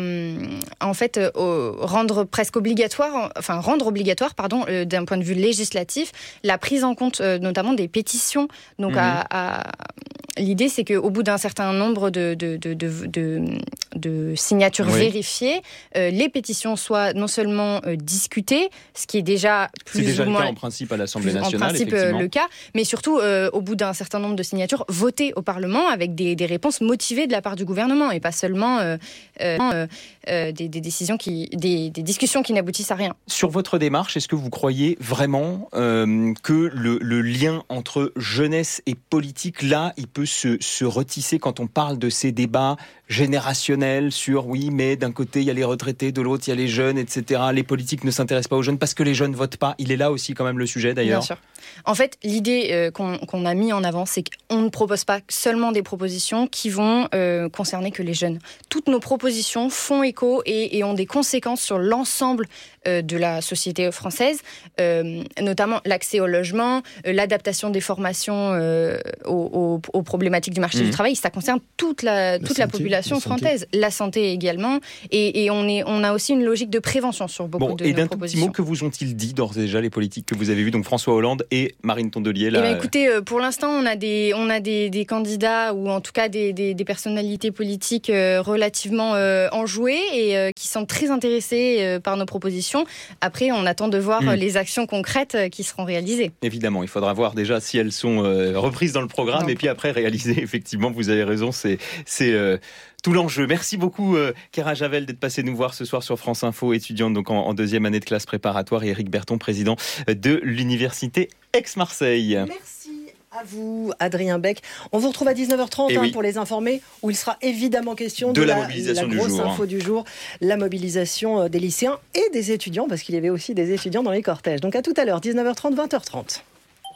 S12: à en fait rendre presque obligatoire, enfin rendre obligatoire, pardon, d'un point de vue législatif, la prise en compte notamment des pétitions. Donc, mmh. à, à, l'idée, c'est qu'au bout d'un certain nombre de, de, de, de, de, de signatures oui. vérifiées, euh, les pétitions soient non seulement euh, discutées, ce qui est déjà plus
S11: c'est déjà
S12: ou moins
S11: le cas en principe à l'Assemblée
S12: plus,
S11: nationale,
S12: en principe
S11: effectivement.
S12: le cas, mais surtout euh, au bout d'un certain nombre de signatures votées au Parlement avec des, des réponses motivées de la part du gouvernement et pas seulement euh, euh, euh, des, des décisions qui, des, des discussions qui n'aboutissent à rien.
S11: Sur votre démarche, est-ce que vous croyez vraiment euh, que le, le lien entre jeunesse et politique, là, il peut se, se retisser quand on parle de ces débats générationnels sur oui, mais d'un côté il y a les retraités, de l'autre il y a les jeunes, et cetera. Les politiques ne s'intéressent pas aux jeunes parce que les jeunes votent pas. Il est là aussi quand même le sujet d'ailleurs.
S12: Bien sûr. En fait, l'idée euh, qu'on, qu'on a mis en avant, c'est qu'on ne propose pas seulement des propositions qui vont euh, concerner que les jeunes. Toutes nos propositions font écho et, et ont des conséquences sur l'ensemble euh, de la société française, euh, notamment l'accès au logement, euh, l'adaptation des formations euh, aux, aux, aux problématiques du marché mmh. du travail. Ça concerne toute la, toute la, la santé, population la française, la santé également. Et, et on, est, on a aussi une logique de prévention sur beaucoup
S11: bon,
S12: de
S11: et
S12: nos
S11: d'un
S12: propositions.
S11: Tout petit mot, que vous ont-ils dit d'ores et déjà les politiques que vous avez vus, donc François Hollande et Marine Tondelier là...
S12: Eh bien, écoutez, euh, pour l'instant, on a des, on a des, des candidats ou en tout cas des, des, des personnalités politiques euh, relativement euh, enjouées et euh, qui sont très intéressés euh, par nos propositions. Après, on attend de voir mmh. euh, les actions concrètes euh, qui seront réalisées.
S11: Évidemment, il faudra voir déjà si elles sont euh, reprises dans le programme non. et puis après réalisées. Effectivement, vous avez raison, c'est... c'est euh... tout l'enjeu. Merci beaucoup, euh, Kéra Javel, d'être passé nous voir ce soir sur France Info, étudiante donc en, en deuxième année de classe préparatoire, et Éric Berton, président de l'Université Aix-Marseille.
S4: Merci à vous, Adrien Beck. On vous retrouve à dix-neuf heures trente hein, oui. pour les informer, où il sera évidemment question
S11: de,
S4: de
S11: la,
S4: la,
S11: mobilisation
S4: la grosse
S11: du jour,
S4: info
S11: hein.
S4: du jour, la mobilisation des lycéens et des étudiants, parce qu'il y avait aussi des étudiants dans les cortèges. Donc à tout à l'heure, dix-neuf heures trente, vingt heures trente.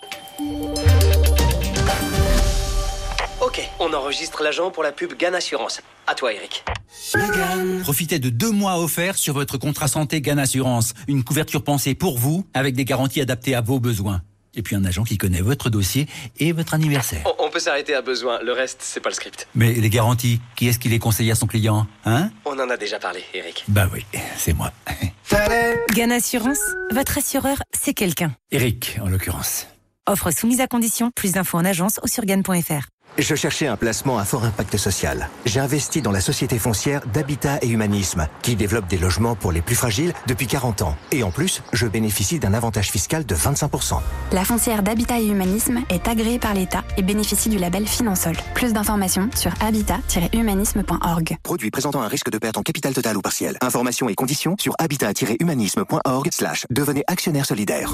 S15: Ok, on enregistre l'agent pour la pub Gann Assurance. À toi, Eric.
S16: Profitez de deux mois offerts sur votre contrat santé Gann Assurance. Une couverture pensée pour vous, avec des garanties adaptées à vos besoins. Et puis un agent qui connaît votre dossier et votre anniversaire.
S15: On, on peut s'arrêter à besoin, le reste, c'est pas le script.
S16: Mais les garanties, qui est-ce qui les conseille à son client, hein ?
S15: On en a déjà parlé, Eric.
S16: Bah oui, c'est moi.
S6: Gann Assurance, votre assureur, c'est quelqu'un.
S16: Eric, en l'occurrence.
S6: Offre soumise à condition, plus d'infos en agence ou sur gann point f r.
S17: Je cherchais un placement à fort impact social. J'ai investi dans la société foncière d'Habitat et Humanisme, qui développe des logements pour les plus fragiles depuis quarante ans. Et en plus, je bénéficie d'un avantage fiscal de vingt-cinq pour cent.
S9: La foncière d'Habitat et Humanisme est agréée par l'État et bénéficie du label Finansol. Plus d'informations sur habitat tiret humanisme point org.
S17: Produit présentant un risque de perte en capital total ou partiel. Informations et conditions sur habitat tiret humanisme point org slash devenez actionnaire solidaire.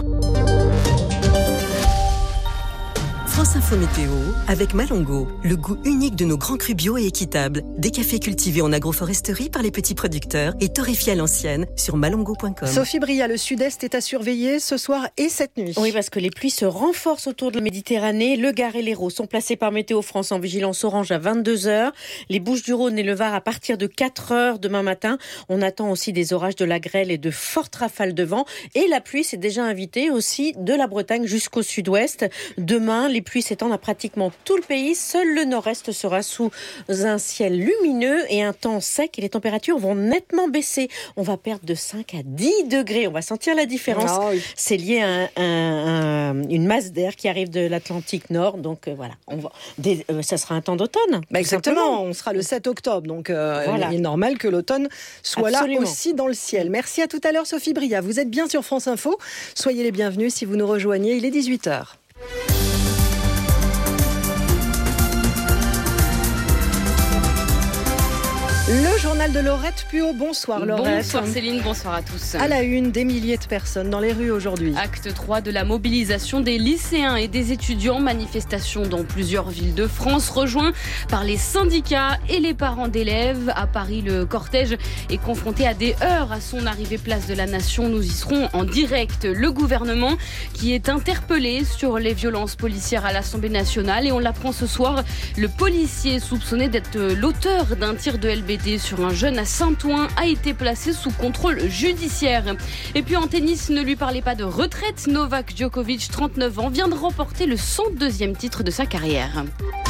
S22: France Info Météo avec Malongo, le goût unique de nos grands crus bio et équitables. Des cafés cultivés en agroforesterie par les petits producteurs et torréfiés à l'ancienne sur malongo point com.
S4: Sophie Bria, le sud-est est à surveiller ce soir et cette nuit.
S23: Oui, parce que les pluies se renforcent autour de la Méditerranée. Le Gard et l'Hérault sont placés par Météo France en vigilance orange à vingt-deux heures. Les Bouches-du-Rhône et le Var à partir de quatre heures demain matin. On attend aussi des orages, de la grêle et de fortes rafales de vent. Et la pluie s'est déjà invitée aussi de la Bretagne jusqu'au sud-ouest. Demain, les pluies s'étendent à pratiquement tout le pays. Seul le nord-est sera sous un ciel lumineux et un temps sec, et les températures vont nettement baisser. On va perdre de cinq à dix degrés. On va sentir la différence. Oh oui. C'est lié à un, un, un, une masse d'air qui arrive de l'Atlantique Nord. Donc euh, voilà, on va, des, euh, ça sera un temps d'automne.
S4: Bah exactement, simplement. On sera le sept octobre. Donc euh, voilà. Il est normal que l'automne soit Absolument. Là aussi dans le ciel. Merci à tout à l'heure, Sophie Bria. Vous êtes bien sur France Info. Soyez les bienvenus si vous nous rejoignez. Il est dix-huit heures. Le journal de Laurette Puot. Bonsoir Laurette.
S19: Bonsoir Céline, bonsoir à tous.
S4: À la une, des milliers de personnes dans les rues aujourd'hui.
S19: Acte trois de la mobilisation des lycéens et des étudiants. Manifestation dans plusieurs villes de France, rejoint par les syndicats et les parents d'élèves. À Paris, le cortège est confronté à des heurts à son arrivée place de la Nation. Nous y serons en direct. Le gouvernement qui est interpellé sur les violences policières à l'Assemblée nationale. Et on l'apprend ce soir, le policier soupçonné d'être l'auteur d'un tir de L B D sur un jeune à Saint-Ouen a été placé sous contrôle judiciaire. Et puis en tennis, ne lui parlez pas de retraite. Novak Djokovic, trente-neuf ans, vient de remporter le cent deuxième titre de sa carrière.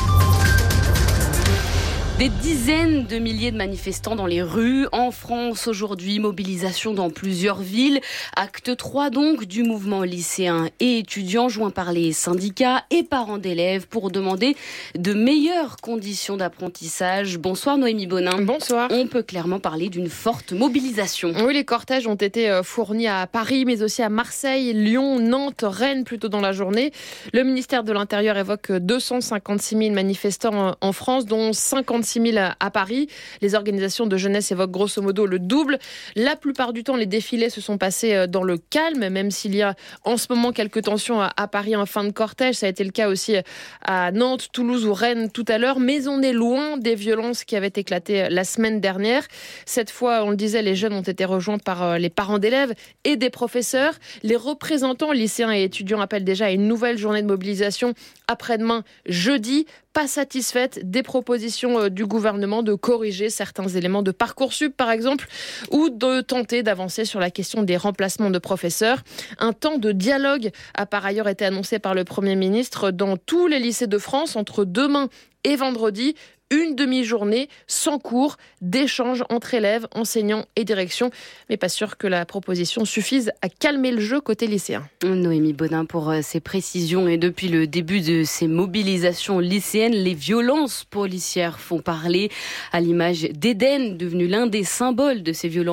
S19: Des dizaines de milliers de manifestants dans les rues en France aujourd'hui, mobilisation dans plusieurs villes. Acte trois donc du mouvement lycéen et étudiants joints par les syndicats et parents d'élèves pour demander de meilleures conditions d'apprentissage. Bonsoir Noémie Bonin.
S20: Bonsoir.
S19: On peut clairement parler d'une forte mobilisation.
S20: Oui, les cortèges ont été fournis à Paris mais aussi à Marseille, Lyon, Nantes, Rennes plus tôt dans la journée. Le ministère de l'Intérieur évoque deux cent cinquante-six mille manifestants en France, dont cinquante-six mille à Paris. Les organisations de jeunesse évoquent grosso modo le double. La plupart du temps, les défilés se sont passés dans le calme, même s'il y a en ce moment quelques tensions à Paris en fin de cortège. Ça a été le cas aussi à Nantes, Toulouse ou Rennes tout à l'heure. Mais on est loin des violences qui avaient éclaté la semaine dernière. Cette fois, on le disait, les jeunes ont été rejoints par les parents d'élèves et des professeurs. Les représentants lycéens et étudiants appellent déjà à une nouvelle journée de mobilisation après-demain, jeudi. Pas satisfaite des propositions du gouvernement de corriger certains éléments de Parcoursup, par exemple, ou de tenter d'avancer sur la question des remplacements de professeurs. Un temps de dialogue a par ailleurs été annoncé par le Premier ministre dans tous les lycées de France entre demain et vendredi. Une demi-journée sans cours, d'échanges entre élèves, enseignants et direction. Mais pas sûr que la proposition suffise à calmer le jeu côté lycéen.
S19: Noémie Bonin pour ces précisions. Et depuis le début de ces mobilisations lycéennes, les violences policières font parler, à l'image d'Éden, devenu l'un des symboles de ces violences